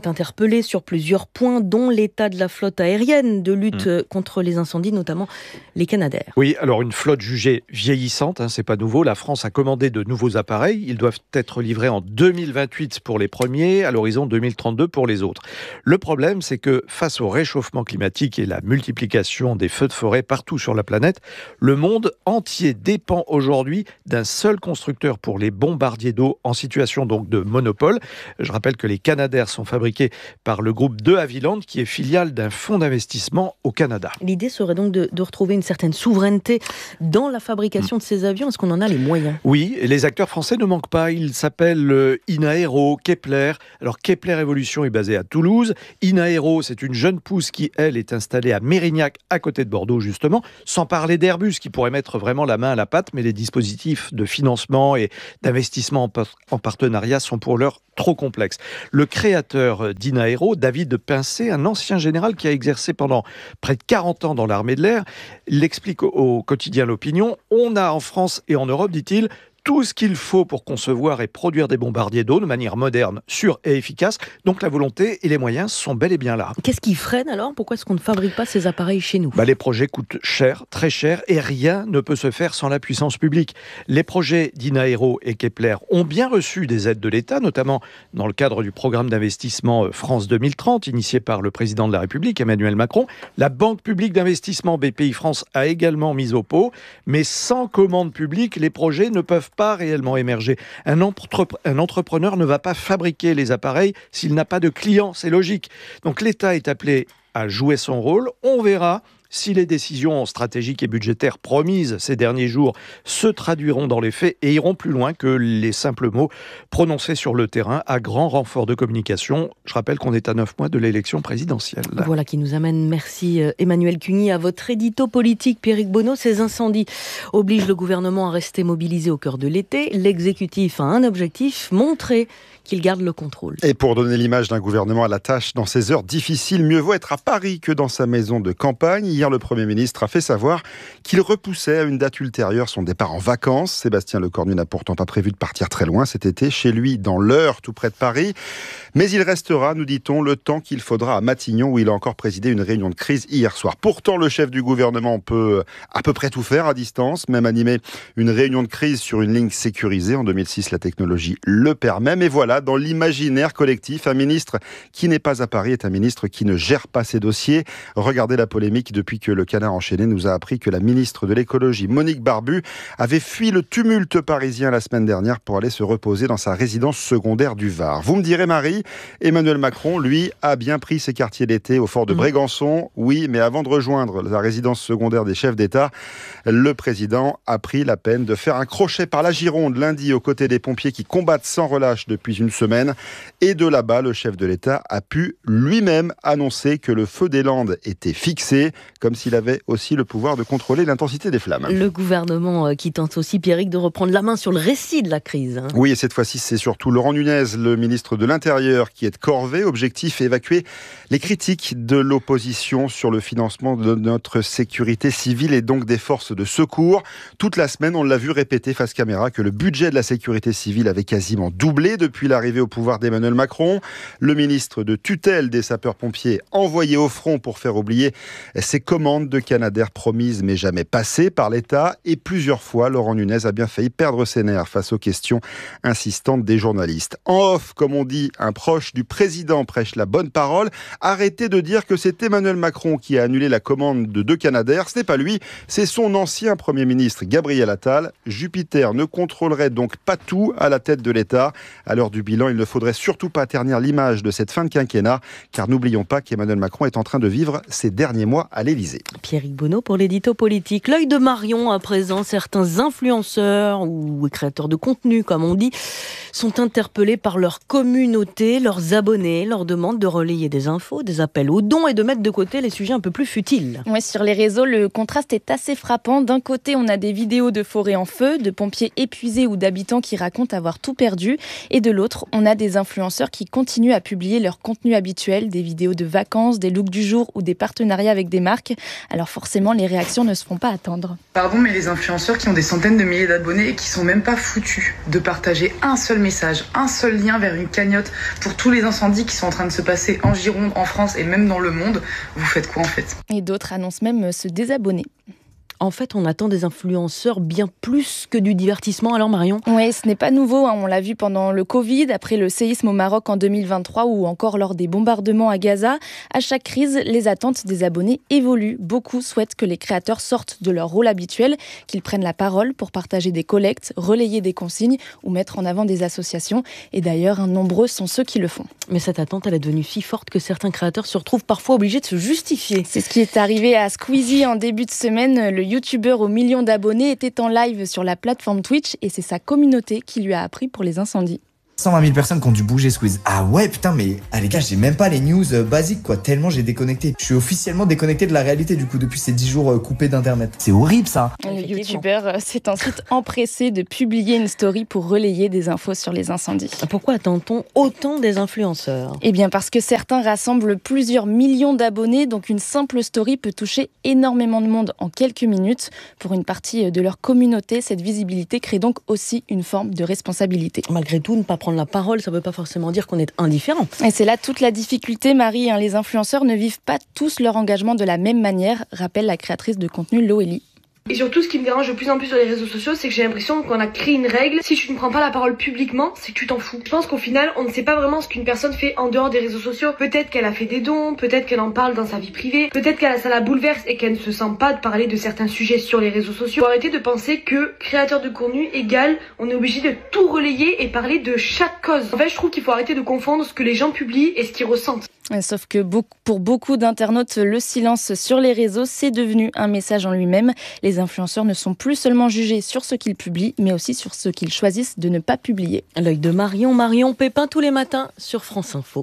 interpellé sur plusieurs points, dont l'état de la flotte aérienne de lutte contre les incendies, notamment les Canadair. Oui, alors une flotte jugée vieillissante, c'est pas nouveau. La France a commandé de nouveaux appareils. Ils doivent être livrés en 2028 pour les premiers, à l'horizon 2032 pour les autres. Le problème, c'est que face au réchauffement climatique et la multiplication des feux de forêt partout sur la planète, le monde entier dépend aujourd'hui d'un seul constructeur pour les bombardiers d'eau en situation donc de monopole. Je rappelle que les Canadair sont fabriqués par le groupe de Havilland, qui est filiale d'un fonds d'investissement au Canada. L'idée serait donc de retrouver une certaine souveraineté dans la fabrication de ces avions. Est-ce qu'on en a les moyens ? Oui, et les acteurs français ne manquent pas. Ils s'appellent Inaero, Kepler. Alors Kepler Evolution est basé à Toulouse. Inaero, c'est une jeune pousse qui, elle, est installée à Mérignac, à côté de Bordeaux, justement. Sans parler d'Airbus, qui pourrait mettre vraiment la main à la pâte, mais les dispositifs de financement et d'investissement en partenariat sont pour l'heure trop complexes. Le créateur d'Inaero, David Pincé, un ancien général qui a exercé pendant près de 40 ans dans l'armée de l'air, l'explique au quotidien L'Opinion. On a en France et en Europe, dit-il, tout ce qu'il faut pour concevoir et produire des bombardiers d'eau de manière moderne, sûre et efficace. Donc la volonté et les moyens sont bel et bien là. Qu'est-ce qui freine alors ? Pourquoi est-ce qu'on ne fabrique pas ces appareils chez nous ? Les projets coûtent cher, très cher, et rien ne peut se faire sans la puissance publique. Les projets d'Inaero et Kepler ont bien reçu des aides de l'État, notamment dans le cadre du programme d'investissement France 2030, initié par le président de la République, Emmanuel Macron. La Banque publique d'investissement BPI France a également mis au pot, mais sans commande publique, les projets ne peuvent pas réellement émerger. Un entrepreneur ne va pas fabriquer les appareils s'il n'a pas de clients, c'est logique. Donc l'État est appelé à jouer son rôle. On verra si les décisions stratégiques et budgétaires promises ces derniers jours se traduiront dans les faits et iront plus loin que les simples mots prononcés sur le terrain à grand renfort de communication. Je rappelle qu'on est à 9 mois de l'élection présidentielle. Voilà qui nous amène, merci Emmanuel Cuny, à votre édito politique. Pierrick Bonneau, ces incendies obligent le gouvernement à rester mobilisé au cœur de l'été. L'exécutif a un objectif, montrer qu'il garde le contrôle. Et pour donner l'image d'un gouvernement à la tâche dans ces heures difficiles, mieux vaut être à Paris que dans sa maison de campagne. Hier, le Premier ministre a fait savoir qu'il repoussait à une date ultérieure son départ en vacances. Sébastien Lecornu n'a pourtant pas prévu de partir très loin cet été, chez lui, dans l'Eure, tout près de Paris. Mais il restera, nous dit-on, le temps qu'il faudra à Matignon, où il a encore présidé une réunion de crise hier soir. Pourtant, le chef du gouvernement peut à peu près tout faire à distance, même animer une réunion de crise sur une ligne sécurisée. En 2006, la technologie le permet. Mais voilà, dans l'imaginaire collectif, un ministre qui n'est pas à Paris est un ministre qui ne gère pas ses dossiers. Regardez la polémique depuis que le Canard enchaîné nous a appris que la ministre de l'écologie, Monique Barbu, avait fui le tumulte parisien la semaine dernière pour aller se reposer dans sa résidence secondaire du Var. Vous me direz, Marie, Emmanuel Macron, lui, a bien pris ses quartiers d'été au fort de Brégançon. Oui, mais avant de rejoindre la résidence secondaire des chefs d'État, le président a pris la peine de faire un crochet par la Gironde lundi aux côtés des pompiers qui combattent sans relâche depuis une semaine. Et de là-bas, le chef de l'État a pu lui-même annoncer que le feu des Landes était fixé, comme s'il avait aussi le pouvoir de contrôler l'intensité des flammes. Le gouvernement qui tente aussi, Pierrick, de reprendre la main sur le récit de la crise. Oui, et cette fois-ci, c'est surtout Laurent Nunez, le ministre de l'Intérieur, qui est de corvée. Objectif, évacuer les critiques de l'opposition sur le financement de notre sécurité civile et donc des forces de secours. Toute la semaine, on l'a vu répéter face caméra que le budget de la sécurité civile avait quasiment doublé depuis l'arrivée au pouvoir d'Emmanuel Macron. Le ministre de tutelle des sapeurs-pompiers envoyé au front pour faire oublier ses commandes de Canadair promises mais jamais passées par l'État. Et plusieurs fois, Laurent Nunez a bien failli perdre ses nerfs face aux questions insistantes des journalistes. En off, comme on dit, un proche du président prêche la bonne parole. Arrêtez de dire que c'est Emmanuel Macron qui a annulé la commande de 2 Canadair. Ce n'est pas lui, c'est son ancien Premier ministre Gabriel Attal. Jupiter ne contrôlerait donc pas tout à la tête de l'État. À l'heure du bilan, il ne faudrait surtout pas ternir l'image de cette fin de quinquennat, car n'oublions pas qu'Emmanuel Macron est en train de vivre ses derniers mois à l'Élysée. Pierrick Bonneau pour l'édito politique. L'œil de Marion à présent, certains influenceurs ou créateurs de contenu, comme on dit, sont interpellés par leur communauté, leurs abonnés, leur demandent de relayer des infos, des appels aux dons et de mettre de côté les sujets un peu plus futiles. Ouais, sur les réseaux, le contraste est assez frappant. D'un côté, on a des vidéos de forêts en feu, de pompiers épuisés ou d'habitants qui racontent avoir tout perdu. Et de l'autre, d'autres, on a des influenceurs qui continuent à publier leur contenu habituel, des vidéos de vacances, des looks du jour ou des partenariats avec des marques. Alors forcément, les réactions ne se font pas attendre. Pardon, mais les influenceurs qui ont des centaines de milliers d'abonnés et qui sont même pas foutus de partager un seul message, un seul lien vers une cagnotte pour tous les incendies qui sont en train de se passer en Gironde, en France et même dans le monde, vous faites quoi en fait ? Et d'autres annoncent même se désabonner. En fait, on attend des influenceurs bien plus que du divertissement. Alors Marion ? Oui, ce n'est pas nouveau. On l'a vu pendant le Covid, après le séisme au Maroc en 2023 ou encore lors des bombardements à Gaza. À chaque crise, les attentes des abonnés évoluent. Beaucoup souhaitent que les créateurs sortent de leur rôle habituel, qu'ils prennent la parole pour partager des collectes, relayer des consignes ou mettre en avant des associations. Et d'ailleurs, nombreux sont ceux qui le font. Mais cette attente, elle est devenue si forte que certains créateurs se retrouvent parfois obligés de se justifier. C'est ce qui est arrivé à Squeezie en début de semaine. Le youtubeur aux millions d'abonnés était en live sur la plateforme Twitch et c'est sa communauté qui lui a appris pour les incendies. 120 000 personnes qui ont dû bouger Squeeze. Ah ouais, putain, mais les gars, j'ai même pas les news basiques, quoi, tellement j'ai déconnecté. Je suis officiellement déconnecté de la réalité, du coup, depuis ces 10 jours coupés d'internet. C'est horrible, ça. Le youtubeur s'est ensuite empressé de publier une story pour relayer des infos sur les incendies. Pourquoi attend-on autant des influenceurs ? Eh bien, parce que certains rassemblent plusieurs millions d'abonnés, donc une simple story peut toucher énormément de monde en quelques minutes. Pour une partie de leur communauté, cette visibilité crée donc aussi une forme de responsabilité. Malgré tout, ne pas prendre la parole, ça ne veut pas forcément dire qu'on est indifférent. Et c'est là toute la difficulté, Marie. Les influenceurs ne vivent pas tous leur engagement de la même manière, rappelle la créatrice de contenu Loélie. Et surtout, ce qui me dérange de plus en plus sur les réseaux sociaux, c'est que j'ai l'impression qu'on a créé une règle. Si tu ne prends pas la parole publiquement, c'est que tu t'en fous. Je pense qu'au final, on ne sait pas vraiment ce qu'une personne fait en dehors des réseaux sociaux. Peut-être qu'elle a fait des dons, peut-être qu'elle en parle dans sa vie privée, peut-être ça la bouleverse et qu'elle ne se sent pas de parler de certains sujets sur les réseaux sociaux. Faut arrêter de penser que créateur de contenu égale, on est obligé de tout relayer et parler de chaque cause. En fait, je trouve qu'il faut arrêter de confondre ce que les gens publient et ce qu'ils ressentent. Sauf que pour beaucoup d'internautes, le silence sur les réseaux, c'est devenu un message en lui-même. Les influenceurs ne sont plus seulement jugés sur ce qu'ils publient, mais aussi sur ce qu'ils choisissent de ne pas publier. L'œil de Marion Pépin tous les matins sur France Info.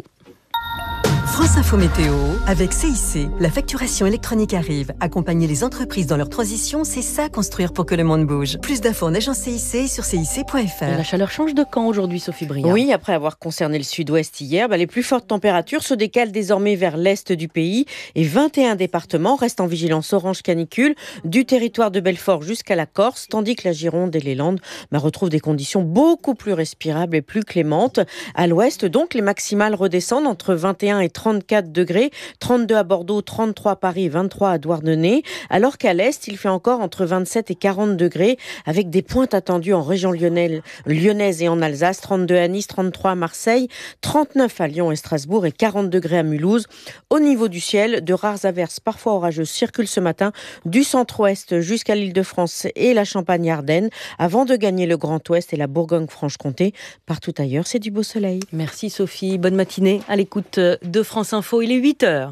France Info Météo, avec CIC. La facturation électronique arrive. Accompagner les entreprises dans leur transition, c'est ça construire pour que le monde bouge. Plus d'infos en agence CIC sur cic.fr. La chaleur change de camp aujourd'hui, Sophie Briand. Oui, après avoir concerné le sud-ouest hier, les plus fortes températures se décalent désormais vers l'est du pays et 21 départements restent en vigilance orange canicule du territoire de Belfort jusqu'à la Corse, tandis que la Gironde et les Landes retrouvent des conditions beaucoup plus respirables et plus clémentes. À l'ouest, donc, les maximales redescendent entre 21 et 34 degrés, 32 à Bordeaux, 33 à Paris, 23 à Douarnenez, alors qu'à l'est, il fait encore entre 27 et 40 degrés, avec des pointes attendues en région lyonnaise et en Alsace, 32 à Nice, 33 à Marseille, 39 à Lyon et Strasbourg et 40 degrés à Mulhouse. Au niveau du ciel, de rares averses parfois orageuses circulent ce matin du centre-ouest jusqu'à l'Île-de-France et la Champagne-Ardenne, avant de gagner le Grand Ouest et la Bourgogne-Franche-Comté. Partout ailleurs, c'est du beau soleil. Merci Sophie, bonne matinée à l'écoute de France Info, il est 8h.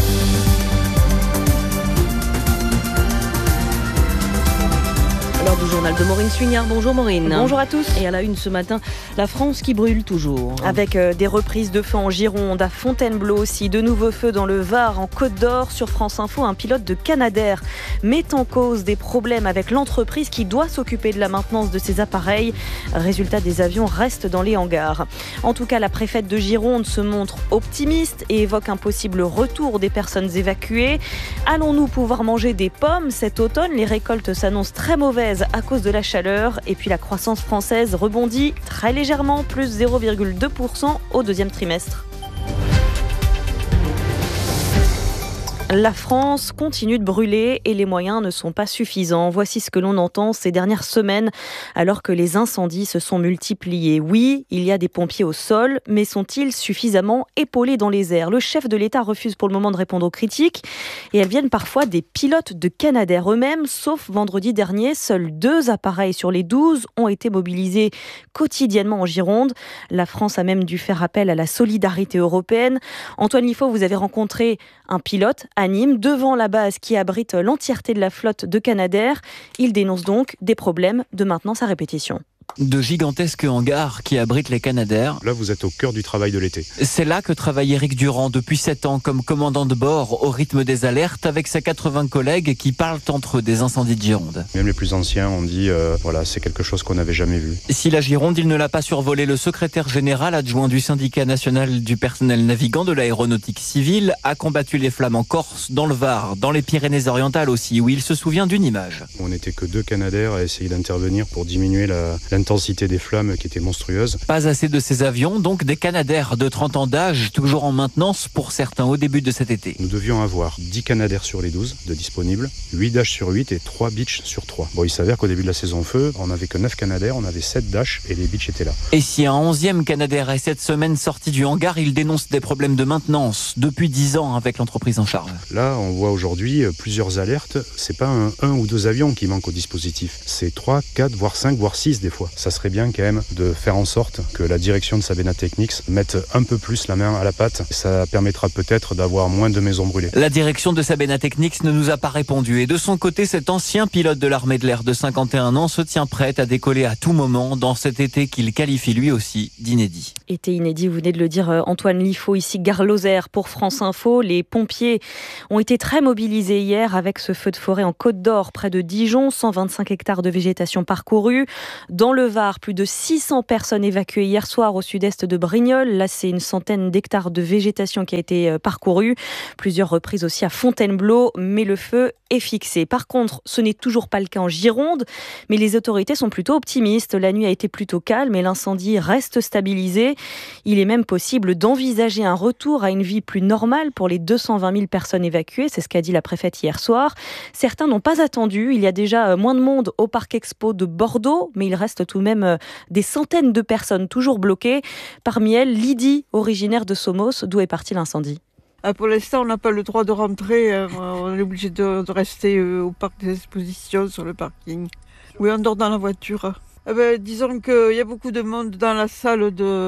L'heure du journal de Maureen Suignard. Bonjour Maureen. Bonjour à tous. Et à la une ce matin, la France qui brûle toujours. Avec des reprises de feux en Gironde, à Fontainebleau aussi, de nouveaux feux dans le Var, en Côte d'Or. Sur France Info, un pilote de Canadair met en cause des problèmes avec l'entreprise qui doit s'occuper de la maintenance de ces appareils. Résultat, des avions restent dans les hangars. En tout cas, la préfète de Gironde se montre optimiste et évoque un possible retour des personnes évacuées. Allons-nous pouvoir manger des pommes cet automne ? Les récoltes s'annoncent très mauvaises à cause de la chaleur. Et puis la croissance française rebondit très légèrement, plus 0,2% au deuxième trimestre. La France continue de brûler et les moyens ne sont pas suffisants. Voici ce que l'on entend ces dernières semaines alors que les incendies se sont multipliés. Oui, il y a des pompiers au sol, mais sont-ils suffisamment épaulés dans les airs ? Le chef de l'État refuse pour le moment de répondre aux critiques et elles viennent parfois des pilotes de Canadair eux-mêmes, sauf vendredi dernier. Seuls 2 appareils sur les 12 ont été mobilisés quotidiennement en Gironde. La France a même dû faire appel à la solidarité européenne. Antoine Liffaut, vous avez rencontré un pilote à Nîmes, devant la base qui abrite l'entièreté de la flotte de Canadair. Il dénonce donc des problèmes de maintenance à répétition. De gigantesques hangars qui abritent les canadaires. Là, vous êtes au cœur du travail de l'été. C'est là que travaille Éric Durand depuis 7 ans comme commandant de bord au rythme des alertes avec ses 80 collègues qui parlent entre eux des incendies de Gironde. Même les plus anciens ont dit, voilà, c'est quelque chose qu'on n'avait jamais vu. Si la Gironde, il ne l'a pas survolé, le secrétaire général adjoint du syndicat national du personnel navigant de l'aéronautique civile a combattu les flammes en Corse, dans le Var, dans les Pyrénées-Orientales aussi, où il se souvient d'une image. On n'était que 2 canadaires à essayer d'intervenir pour diminuer l'intensité des flammes qui était monstrueuse. Pas assez de ces avions, donc des canadaires de 30 ans d'âge, toujours en maintenance pour certains au début de cet été. Nous devions avoir 10 canadaires sur les 12 de disponibles, 8 Dash sur 8 et 3 Beach sur 3. Bon, il s'avère qu'au début de la saison feu, on n'avait que 9 canadaires, on avait 7 Dash et les Beach étaient là. Et si un 11e canadair est cette semaine sorti du hangar, il dénonce des problèmes de maintenance depuis 10 ans avec l'entreprise en charge. Là, on voit aujourd'hui plusieurs alertes. C'est pas un ou 2 avions qui manquent au dispositif. C'est 3, 4, voire 5, voire 6 des fois. Ça serait bien quand même de faire en sorte que la direction de Sabena Technics mette un peu plus la main à la pâte. Ça permettra peut-être d'avoir moins de maisons brûlées. La direction de Sabena Technics ne nous a pas répondu. Et de son côté, cet ancien pilote de l'armée de l'air de 51 ans se tient prêt à décoller à tout moment dans cet été qu'il qualifie lui aussi d'inédit. Été inédit, vous venez de le dire Antoine Liffaut, ici Gare Lozère pour France Info. Les pompiers ont été très mobilisés hier avec ce feu de forêt en Côte d'Or, près de Dijon, 125 hectares de végétation parcourus. Dans le Var, plus de 600 personnes évacuées hier soir au sud-est de Brignoles. Là, c'est une centaine d'hectares de végétation qui a été parcourue. Plusieurs reprises aussi à Fontainebleau, mais le feu est fixé. Par contre, ce n'est toujours pas le cas en Gironde, mais les autorités sont plutôt optimistes. La nuit a été plutôt calme et l'incendie reste stabilisé. Il est même possible d'envisager un retour à une vie plus normale pour les 220 000 personnes évacuées. C'est ce qu'a dit la préfète hier soir. Certains n'ont pas attendu. Il y a déjà moins de monde au Parc Expo de Bordeaux, mais il reste tout de même des centaines de personnes toujours bloquées. Parmi elles, Lydie, originaire de Somos, d'où est parti l'incendie. Pour l'instant, on n'a pas le droit de rentrer. On est obligé de rester au parc des expositions, sur le parking. Oui, on dort dans la voiture. Disons qu'il y a beaucoup de monde dans la salle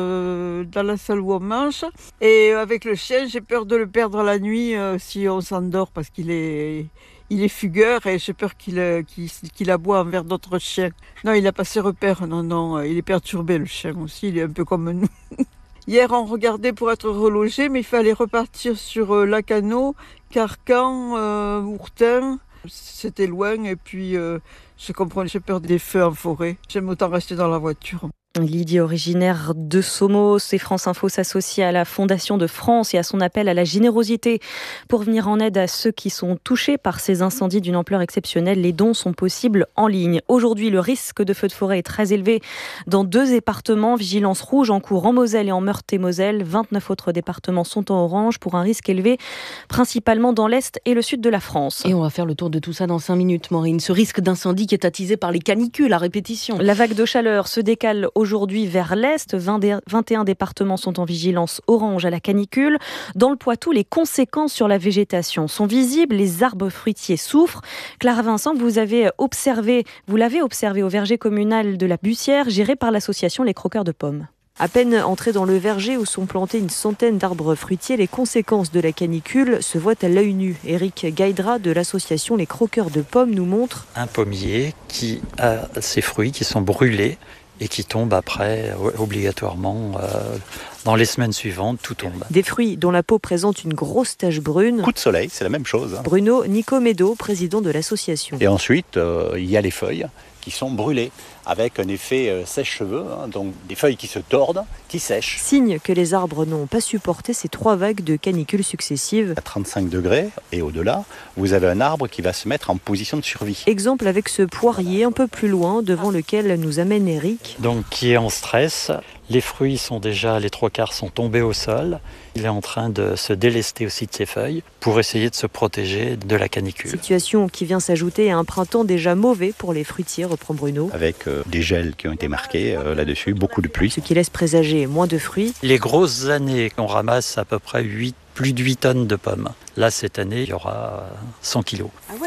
où on mange. Et avec le chien, j'ai peur de le perdre la nuit si on s'endort parce qu'il est fugueur et j'ai peur qu'il aboie envers d'autres chiens. Non, il n'a pas ses repères. Non, il est perturbé le chien aussi. Il est un peu comme nous. Hier, on regardait pour être relogé, mais il fallait repartir sur Lacanau, Carcan, Ourtin. C'était loin et puis je comprends, j'ai peur des feux en forêt. J'aime autant rester dans la voiture. Lydie, originaire de Somos, et France Info s'associe à la Fondation de France et à son appel à la générosité pour venir en aide à ceux qui sont touchés par ces incendies d'une ampleur exceptionnelle. Les dons sont possibles en ligne. Aujourd'hui, le risque de feu de forêt est très élevé dans 2 départements. Vigilance rouge en cours en Moselle et en Meurthe-et-Moselle. 29 autres départements sont en orange pour un risque élevé, principalement dans l'Est et le Sud de la France. Et on va faire le tour de tout ça dans 5 minutes, Maureen. Ce risque d'incendie qui est attisé par les canicules à répétition. La vague de chaleur se décale aujourd'hui vers l'Est. 21 départements sont en vigilance orange à la canicule. Dans le Poitou, les conséquences sur la végétation sont visibles. Les arbres fruitiers souffrent. Clara Vincent, vous l'avez observé au verger communal de la Bussière, géré par l'association Les Croqueurs de Pommes. À peine entrés dans le verger où sont plantés une centaine d'arbres fruitiers, les conséquences de la canicule se voient à l'œil nu. Éric Gaïdra de l'association Les Croqueurs de Pommes nous montre un pommier qui a ses fruits qui sont brûlés et qui tombent après obligatoirement dans les semaines suivantes, tout tombe. Des fruits dont la peau présente une grosse tache brune. Coup de soleil, c'est la même chose. Bruno Nicomedo, président de l'association. Et ensuite, il y a les feuilles qui sont brûlées avec un effet sèche-cheveux, donc des feuilles qui se tordent, qui sèchent. Signe que les arbres n'ont pas supporté ces 3 vagues de canicules successives. À 35 degrés et au-delà, vous avez un arbre qui va se mettre en position de survie. Exemple avec ce poirier un peu plus loin, devant lequel nous amène Eric. Donc qui est en stress. Les fruits sont déjà, les 3/4 sont tombés au sol. Il est en train de se délester aussi de ses feuilles pour essayer de se protéger de la canicule. Situation qui vient s'ajouter à un printemps déjà mauvais pour les fruitiers, reprend Bruno. Avec des gels qui ont été marqués là-dessus, beaucoup de pluie. Ce qui laisse présager moins de fruits. Les grosses années, on ramasse à peu près plus de 8 tonnes de pommes. Là, cette année, il y aura 100 kilos. Ah ouais.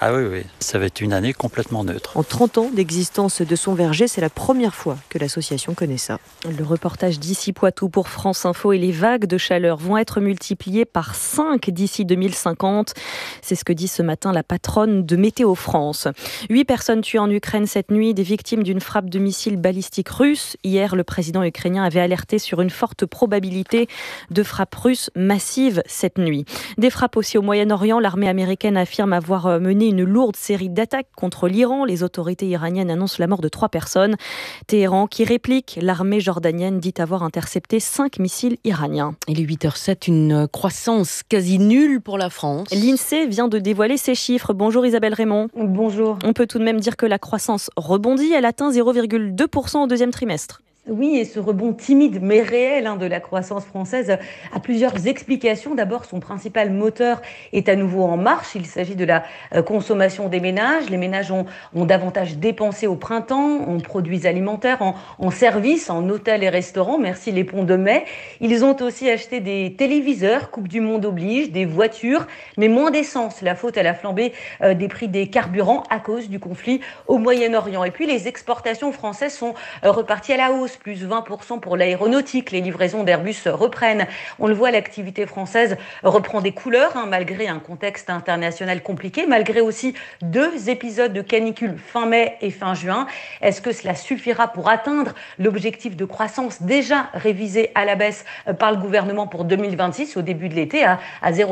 Ah oui, ça va être une année complètement neutre. En 30 ans d'existence de son verger, c'est la première fois que l'association connaît ça. Le reportage d'ici Poitou pour France Info, et les vagues de chaleur vont être multipliées par 5 d'ici 2050. C'est ce que dit ce matin la patronne de Météo France. 8 personnes tuées en Ukraine cette nuit, des victimes d'une frappe de missiles balistiques russes. Hier, le président ukrainien avait alerté sur une forte probabilité de frappes russes massives cette nuit. Des frappes aussi au Moyen-Orient. L'armée américaine affirme avoir mené une lourde série d'attaques contre l'Iran. Les autorités iraniennes annoncent la mort de 3 personnes. Téhéran qui réplique. L'armée jordanienne dit avoir intercepté 5 missiles iraniens. Il est 8h07, une croissance quasi nulle pour la France. L'INSEE vient de dévoiler ses chiffres. Bonjour Isabelle Raymond. Bonjour. On peut tout de même dire que la croissance rebondit. Elle atteint 0,2% au deuxième trimestre. Oui, et ce rebond timide mais réel de la croissance française a plusieurs explications. D'abord, son principal moteur est à nouveau en marche. Il s'agit de la consommation des ménages. Les ménages ont davantage dépensé au printemps en produits alimentaires, en services, en hôtels et restaurants. Merci les ponts de mai. Ils ont aussi acheté des téléviseurs, Coupe du Monde oblige, des voitures, mais moins d'essence. La faute à la flambée des prix des carburants à cause du conflit au Moyen-Orient. Et puis, les exportations françaises sont reparties à la hausse. Plus 20% pour l'aéronautique. Les livraisons d'Airbus reprennent. On le voit, l'activité française reprend des couleurs, malgré un contexte international compliqué, malgré aussi 2 épisodes de canicule fin mai et fin juin. Est-ce que cela suffira pour atteindre l'objectif de croissance déjà révisé à la baisse par le gouvernement pour 2026 au début de l'été à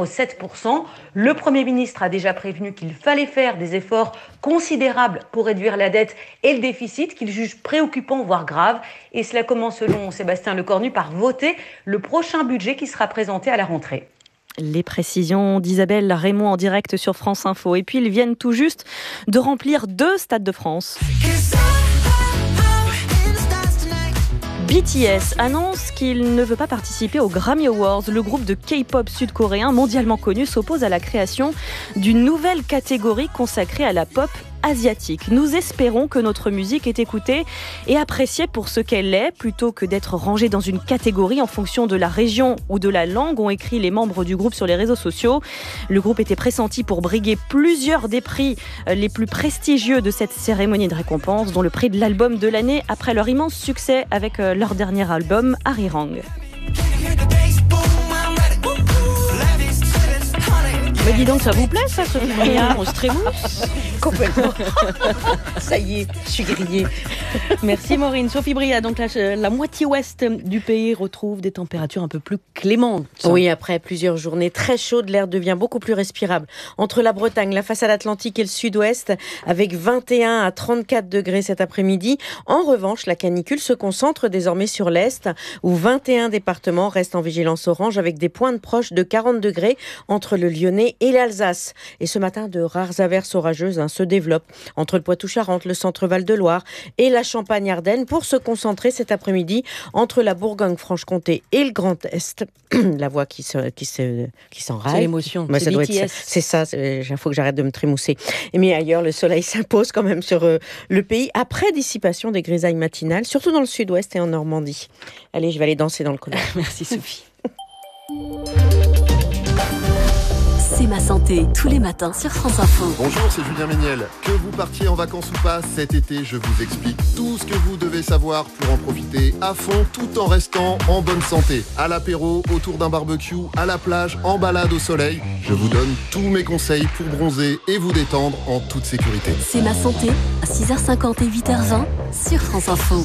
0,7%? Le Premier ministre a déjà prévenu qu'il fallait faire des efforts considérables pour réduire la dette et le déficit qu'il juge préoccupant, voire grave. Et cela commence, selon Sébastien Lecornu, par voter le prochain budget qui sera présenté à la rentrée. Les précisions d'Isabelle Raymond en direct sur France Info. Et puis, ils viennent tout juste de remplir 2 stades de France. BTS annonce qu'il ne veut pas participer aux Grammy Awards. Le groupe de K-pop sud-coréen mondialement connu s'oppose à la création d'une nouvelle catégorie consacrée à la pop asiatique. Nous espérons que notre musique est écoutée et appréciée pour ce qu'elle est, plutôt que d'être rangée dans une catégorie en fonction de la région ou de la langue, ont écrit les membres du groupe sur les réseaux sociaux. Le groupe était pressenti pour briguer plusieurs des prix les plus prestigieux de cette cérémonie de récompense, dont le prix de l'album de l'année après leur immense succès avec leur dernier album, Arirang. Mais dis donc, ça vous plaît ça, Sophie Bria? On se trémousse complètement. Ça y est, je suis grillée. Merci Maureen. Sophie Bria, donc la moitié ouest du pays retrouve des températures un peu plus clémentes. Oui, après plusieurs journées très chaudes, l'air devient beaucoup plus respirable. Entre la Bretagne, la façade atlantique et le sud-ouest, avec 21 à 34 degrés cet après-midi. En revanche, la canicule se concentre désormais sur l'est, où 21 départements restent en vigilance orange, avec des pointes proches de 40 degrés entre le Lyonnais et l'Alsace. Et ce matin, de rares averses orageuses se développent entre le Poitou-Charentes, le centre Val-de-Loire et la Champagne-Ardenne, pour se concentrer cet après-midi entre la Bourgogne-Franche-Comté et le Grand Est. La voix qui s'enraille. C'est l'émotion, Bah, c'est BTS. C'est ça, il faut que j'arrête de me trémousser. Mais ailleurs, le soleil s'impose quand même sur le pays, après dissipation des grisailles matinales, surtout dans le sud-ouest et en Normandie. Allez, je vais aller danser dans le couloir. Merci Sophie. C'est ma santé, tous les matins sur France Info. Bonjour, c'est Julien Méniel. Que vous partiez en vacances ou pas, cet été, je vous explique tout ce que vous devez savoir pour en profiter à fond, tout en restant en bonne santé. À l'apéro, autour d'un barbecue, à la plage, en balade au soleil, je vous donne tous mes conseils pour bronzer et vous détendre en toute sécurité. C'est ma santé, à 6h50 et 8h20 sur France Info.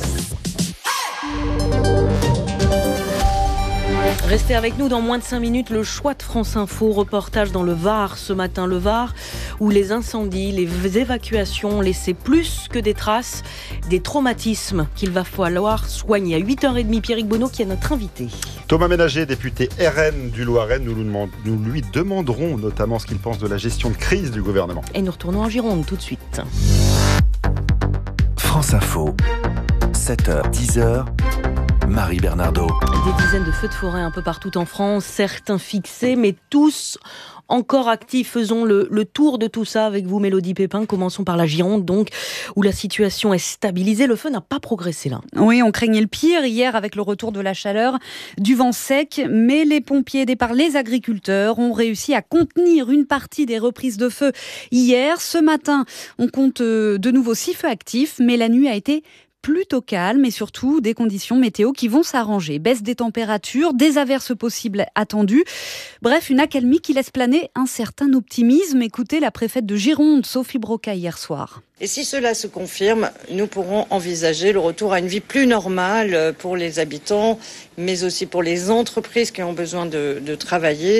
Restez avec nous dans moins de 5 minutes. Le choix de France Info, reportage dans le Var ce matin. Le Var où les incendies, les évacuations ont laissé plus que des traces, des traumatismes qu'il va falloir soigner. À 8h30, Pierrick Bonneau qui est notre invité. Thomas Ménager, député RN du Loiret, nous lui demanderons notamment ce qu'il pense de la gestion de crise du gouvernement. Et nous retournons en Gironde tout de suite. France Info, 7h, 10h. Marie Bernardo. Des dizaines de feux de forêt un peu partout en France, certains fixés, mais tous encore actifs. Faisons le tour de tout ça avec vous, Mélodie Pépin. Commençons par la Gironde, donc, où la situation est stabilisée. Le feu n'a pas progressé là. Oui, on craignait le pire hier avec le retour de la chaleur, du vent sec, mais les pompiers aidés par les agriculteurs ont réussi à contenir une partie des reprises de feu hier. Ce matin, on compte de nouveau 6 feux actifs, mais la nuit a été plutôt calme et surtout des conditions météo qui vont s'arranger. Baisse des températures, des averses possibles attendues. Bref, une accalmie qui laisse planer un certain optimisme. Écoutez la préfète de Gironde, Sophie Broca, hier soir. Et si cela se confirme, nous pourrons envisager le retour à une vie plus normale pour les habitants, mais aussi pour les entreprises qui ont besoin de travailler,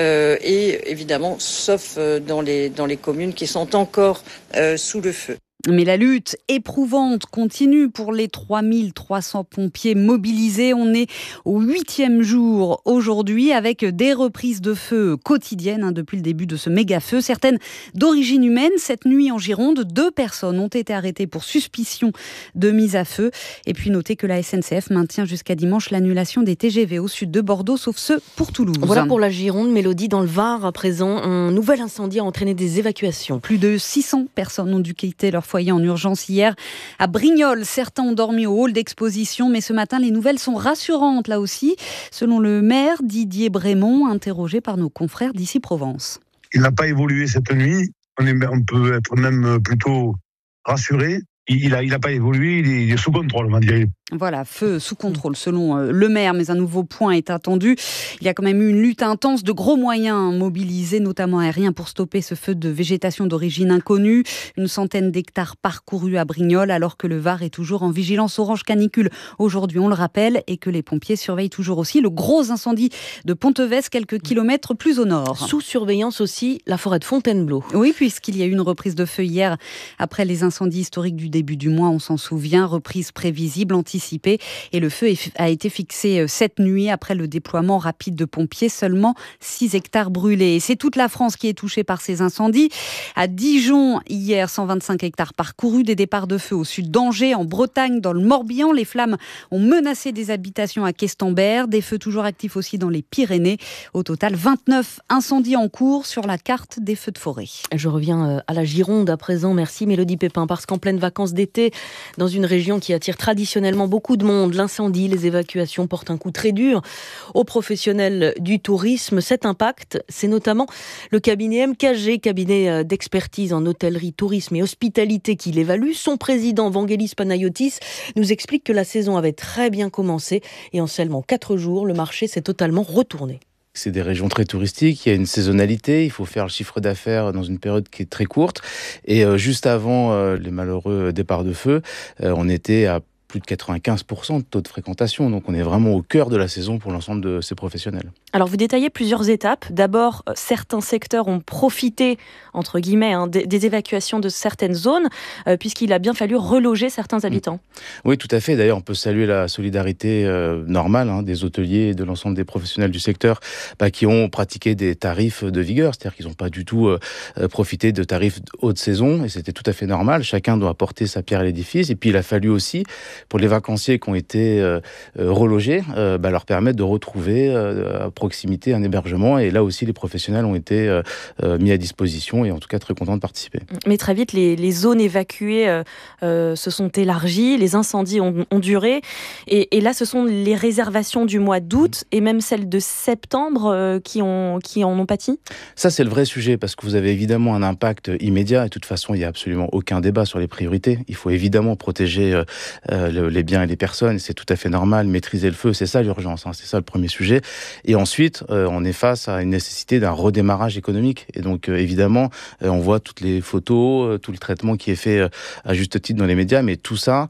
et évidemment, sauf dans les communes qui sont encore sous le feu. Mais la lutte éprouvante continue pour les 3300 pompiers mobilisés. On est au 8e jour aujourd'hui avec des reprises de feu quotidiennes depuis le début de ce méga-feu. Certaines d'origine humaine. Cette nuit en Gironde, 2 personnes ont été arrêtées pour suspicion de mise à feu. Et puis notez que la SNCF maintient jusqu'à dimanche l'annulation des TGV au sud de Bordeaux, sauf ceux pour Toulouse. Voilà pour la Gironde. Mélodie, dans le Var, à présent, un nouvel incendie a entraîné des évacuations. Plus de 600 personnes ont dû quitter leur foyer en urgence hier à Brignoles. Certains ont dormi au hall d'exposition, mais ce matin, les nouvelles sont rassurantes là aussi, selon le maire Didier Brémond, interrogé par nos confrères d'Ici Provence. Il n'a pas évolué cette nuit. On peut être même plutôt rassuré. Il n'a pas évolué, il est sous contrôle, on va dire. Voilà, feu sous contrôle selon le maire, mais un nouveau point est attendu. Il y a quand même eu une lutte intense, de gros moyens mobilisés, notamment aériens, pour stopper ce feu de végétation d'origine inconnue. Une centaine d'hectares parcourus à Brignoles, alors que le Var est toujours en vigilance orange canicule. Aujourd'hui, on le rappelle, et que les pompiers surveillent toujours aussi le gros incendie de Pontevès, quelques kilomètres plus au nord. Sous surveillance aussi, la forêt de Fontainebleau. Oui, puisqu'il y a eu une reprise de feu hier, après les incendies historiques du début du mois, on s'en souvient, reprise prévisible, anticipée. Et le feu a été fixé cette nuit après le déploiement rapide de pompiers. Seulement 6 hectares brûlés. Et c'est toute la France qui est touchée par ces incendies. À Dijon, hier, 125 hectares parcourus. Des départs de feu au sud d'Angers, en Bretagne, dans le Morbihan. Les flammes ont menacé des habitations à Questembert. Des feux toujours actifs aussi dans les Pyrénées. Au total, 29 incendies en cours sur la carte des feux de forêt. Je reviens à la Gironde à présent. Merci Mélodie Pépin. Parce qu'en pleine vacances d'été, dans une région qui attire traditionnellement beaucoup de monde, l'incendie, les évacuations portent un coup très dur aux professionnels du tourisme. Cet impact, c'est notamment le cabinet MKG, cabinet d'expertise en hôtellerie, tourisme et hospitalité qui l'évalue. Son président, Vangelis Panayotis, nous explique que la saison avait très bien commencé et en seulement 4 jours, le marché s'est totalement retourné. C'est des régions très touristiques, il y a une saisonnalité, il faut faire le chiffre d'affaires dans une période qui est très courte. Et juste avant les malheureux départs de feu, on était à plus de 95% de taux de fréquentation. Donc on est vraiment au cœur de la saison pour l'ensemble de ces professionnels. Alors vous détaillez plusieurs étapes. D'abord, certains secteurs ont profité, entre guillemets, des évacuations de certaines zones, puisqu'il a bien fallu reloger certains habitants. Oui, tout à fait. D'ailleurs, on peut saluer la solidarité normale des hôteliers et de l'ensemble des professionnels du secteur qui ont pratiqué des tarifs de vigueur. C'est-à-dire qu'ils n'ont pas du tout profité de tarifs haute saison, et c'était tout à fait normal. Chacun doit apporter sa pierre à l'édifice. Et puis il a fallu aussi, pour les vacanciers qui ont été relogés, leur permettre de retrouver à proximité un hébergement. Et là aussi, les professionnels ont été mis à disposition et en tout cas très contents de participer. Mais très vite, les zones évacuées se sont élargies, les incendies ont duré. Et là, ce sont les réservations du mois d'août et même celles de septembre qui en ont pâti. Ça, c'est le vrai sujet, parce que vous avez évidemment un impact immédiat. Et de toute façon, il n'y a absolument aucun débat sur les priorités. Il faut évidemment protéger les biens et les personnes. C'est tout à fait normal. Maîtriser le feu, c'est ça l'urgence. C'est ça le premier sujet. Et ensuite, on est face à une nécessité d'un redémarrage économique. Et donc, évidemment, on voit toutes les photos, tout le traitement qui est fait à juste titre dans les médias. Mais tout ça,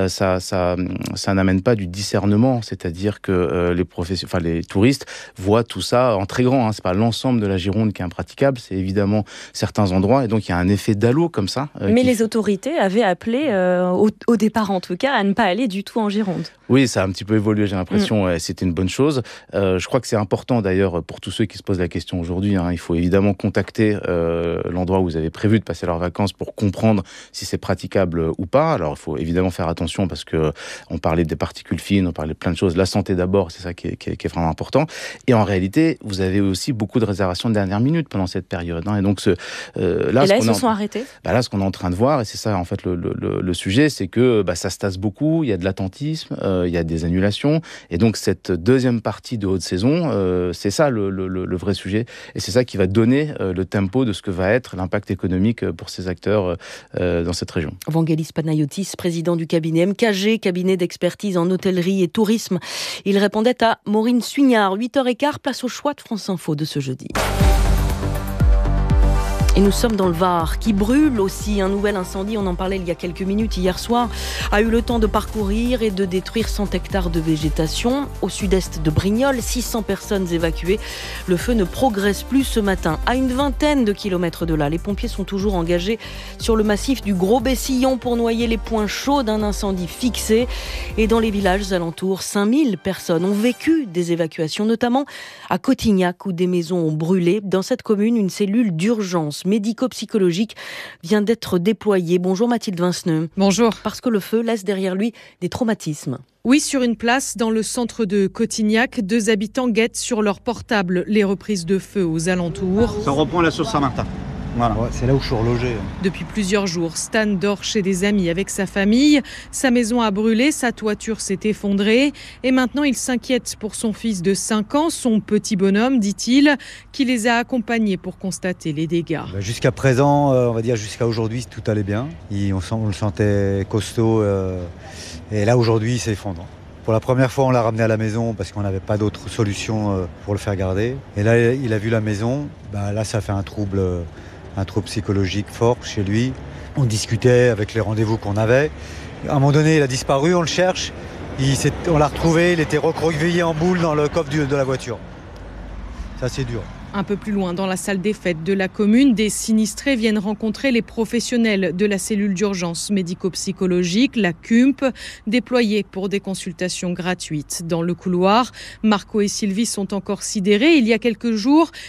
ça n'amène pas du discernement. C'est-à-dire que les touristes voient tout ça en très grand. C'est pas l'ensemble de la Gironde qui est impraticable. C'est évidemment certains endroits. Et donc, il y a un effet d'halo comme ça. Mais les autorités avaient appelé, au départ en tout cas, à ne même pas aller du tout en Gironde. Oui, ça a un petit peu évolué, j'ai l'impression, et c'était une bonne chose. Je crois que c'est important d'ailleurs pour tous ceux qui se posent la question aujourd'hui. Il faut évidemment contacter l'endroit où vous avez prévu de passer leurs vacances pour comprendre si c'est praticable ou pas. Alors il faut évidemment faire attention parce que on parlait des particules fines, on parlait de plein de choses. La santé d'abord, c'est ça qui est vraiment important. Et en réalité, vous avez aussi beaucoup de réservations de dernière minute pendant cette période. Et donc là, ils se sont arrêtés. Là, ce qu'on est en train de voir, et c'est ça en fait le sujet, c'est que ça se tasse beaucoup. Il y a de l'attentisme, il y a des annulations, et donc cette deuxième partie de haute saison, c'est ça le vrai sujet, et c'est ça qui va donner le tempo de ce que va être l'impact économique pour ces acteurs dans cette région. Vangelis Panayotis, président du cabinet MKG, cabinet d'expertise en hôtellerie et tourisme. Il répondait à Maureen Suignard. 8h15, place au choix de France Info de ce jeudi. Et nous sommes dans le Var, qui brûle aussi. Un nouvel incendie, on en parlait il y a quelques minutes hier soir, a eu le temps de parcourir et de détruire 100 hectares de végétation. Au sud-est de Brignoles, 600 personnes évacuées. Le feu ne progresse plus ce matin. À une vingtaine de kilomètres de là, les pompiers sont toujours engagés sur le massif du Gros Bessillon pour noyer les points chauds d'un incendie fixé. Et dans les villages alentours, 5000 personnes ont vécu des évacuations, notamment à Cotignac, où des maisons ont brûlé. Dans cette commune, une cellule d'urgence médico-psychologique vient d'être déployée. Bonjour Mathilde Vinceneux. Bonjour. Parce que le feu laisse derrière lui des traumatismes. Oui, sur une place dans le centre de Cotignac, 2 habitants guettent sur leur portable les reprises de feu aux alentours. Ça reprend la source Saint-Martin. Voilà. Ouais, c'est là où je suis relogé. Depuis plusieurs jours, Stan dort chez des amis avec sa famille. Sa maison a brûlé, sa toiture s'est effondrée. Et maintenant, il s'inquiète pour son fils de 5 ans, son petit bonhomme, dit-il, qui les a accompagnés pour constater les dégâts. Jusqu'à présent, on va dire jusqu'à aujourd'hui, tout allait bien. On le sentait costaud. Et là, aujourd'hui, il s'effondre. Pour la première fois, on l'a ramené à la maison parce qu'on n'avait pas d'autre solution pour le faire garder. Et là, il a vu la maison. Là, ça fait un trouble psychologique fort chez lui. On discutait avec les rendez-vous qu'on avait. À un moment donné, il a disparu, on le cherche. On l'a retrouvé, il était recroquevillé en boule dans le coffre de la voiture. Ça, c'est dur. Un peu plus loin, dans la salle des fêtes de la commune, des sinistrés viennent rencontrer les professionnels de la cellule d'urgence médico-psychologique, la CUMP, déployée pour des consultations gratuites. Dans le couloir, Marco et Sylvie sont encore sidérés. Il y a quelques jours,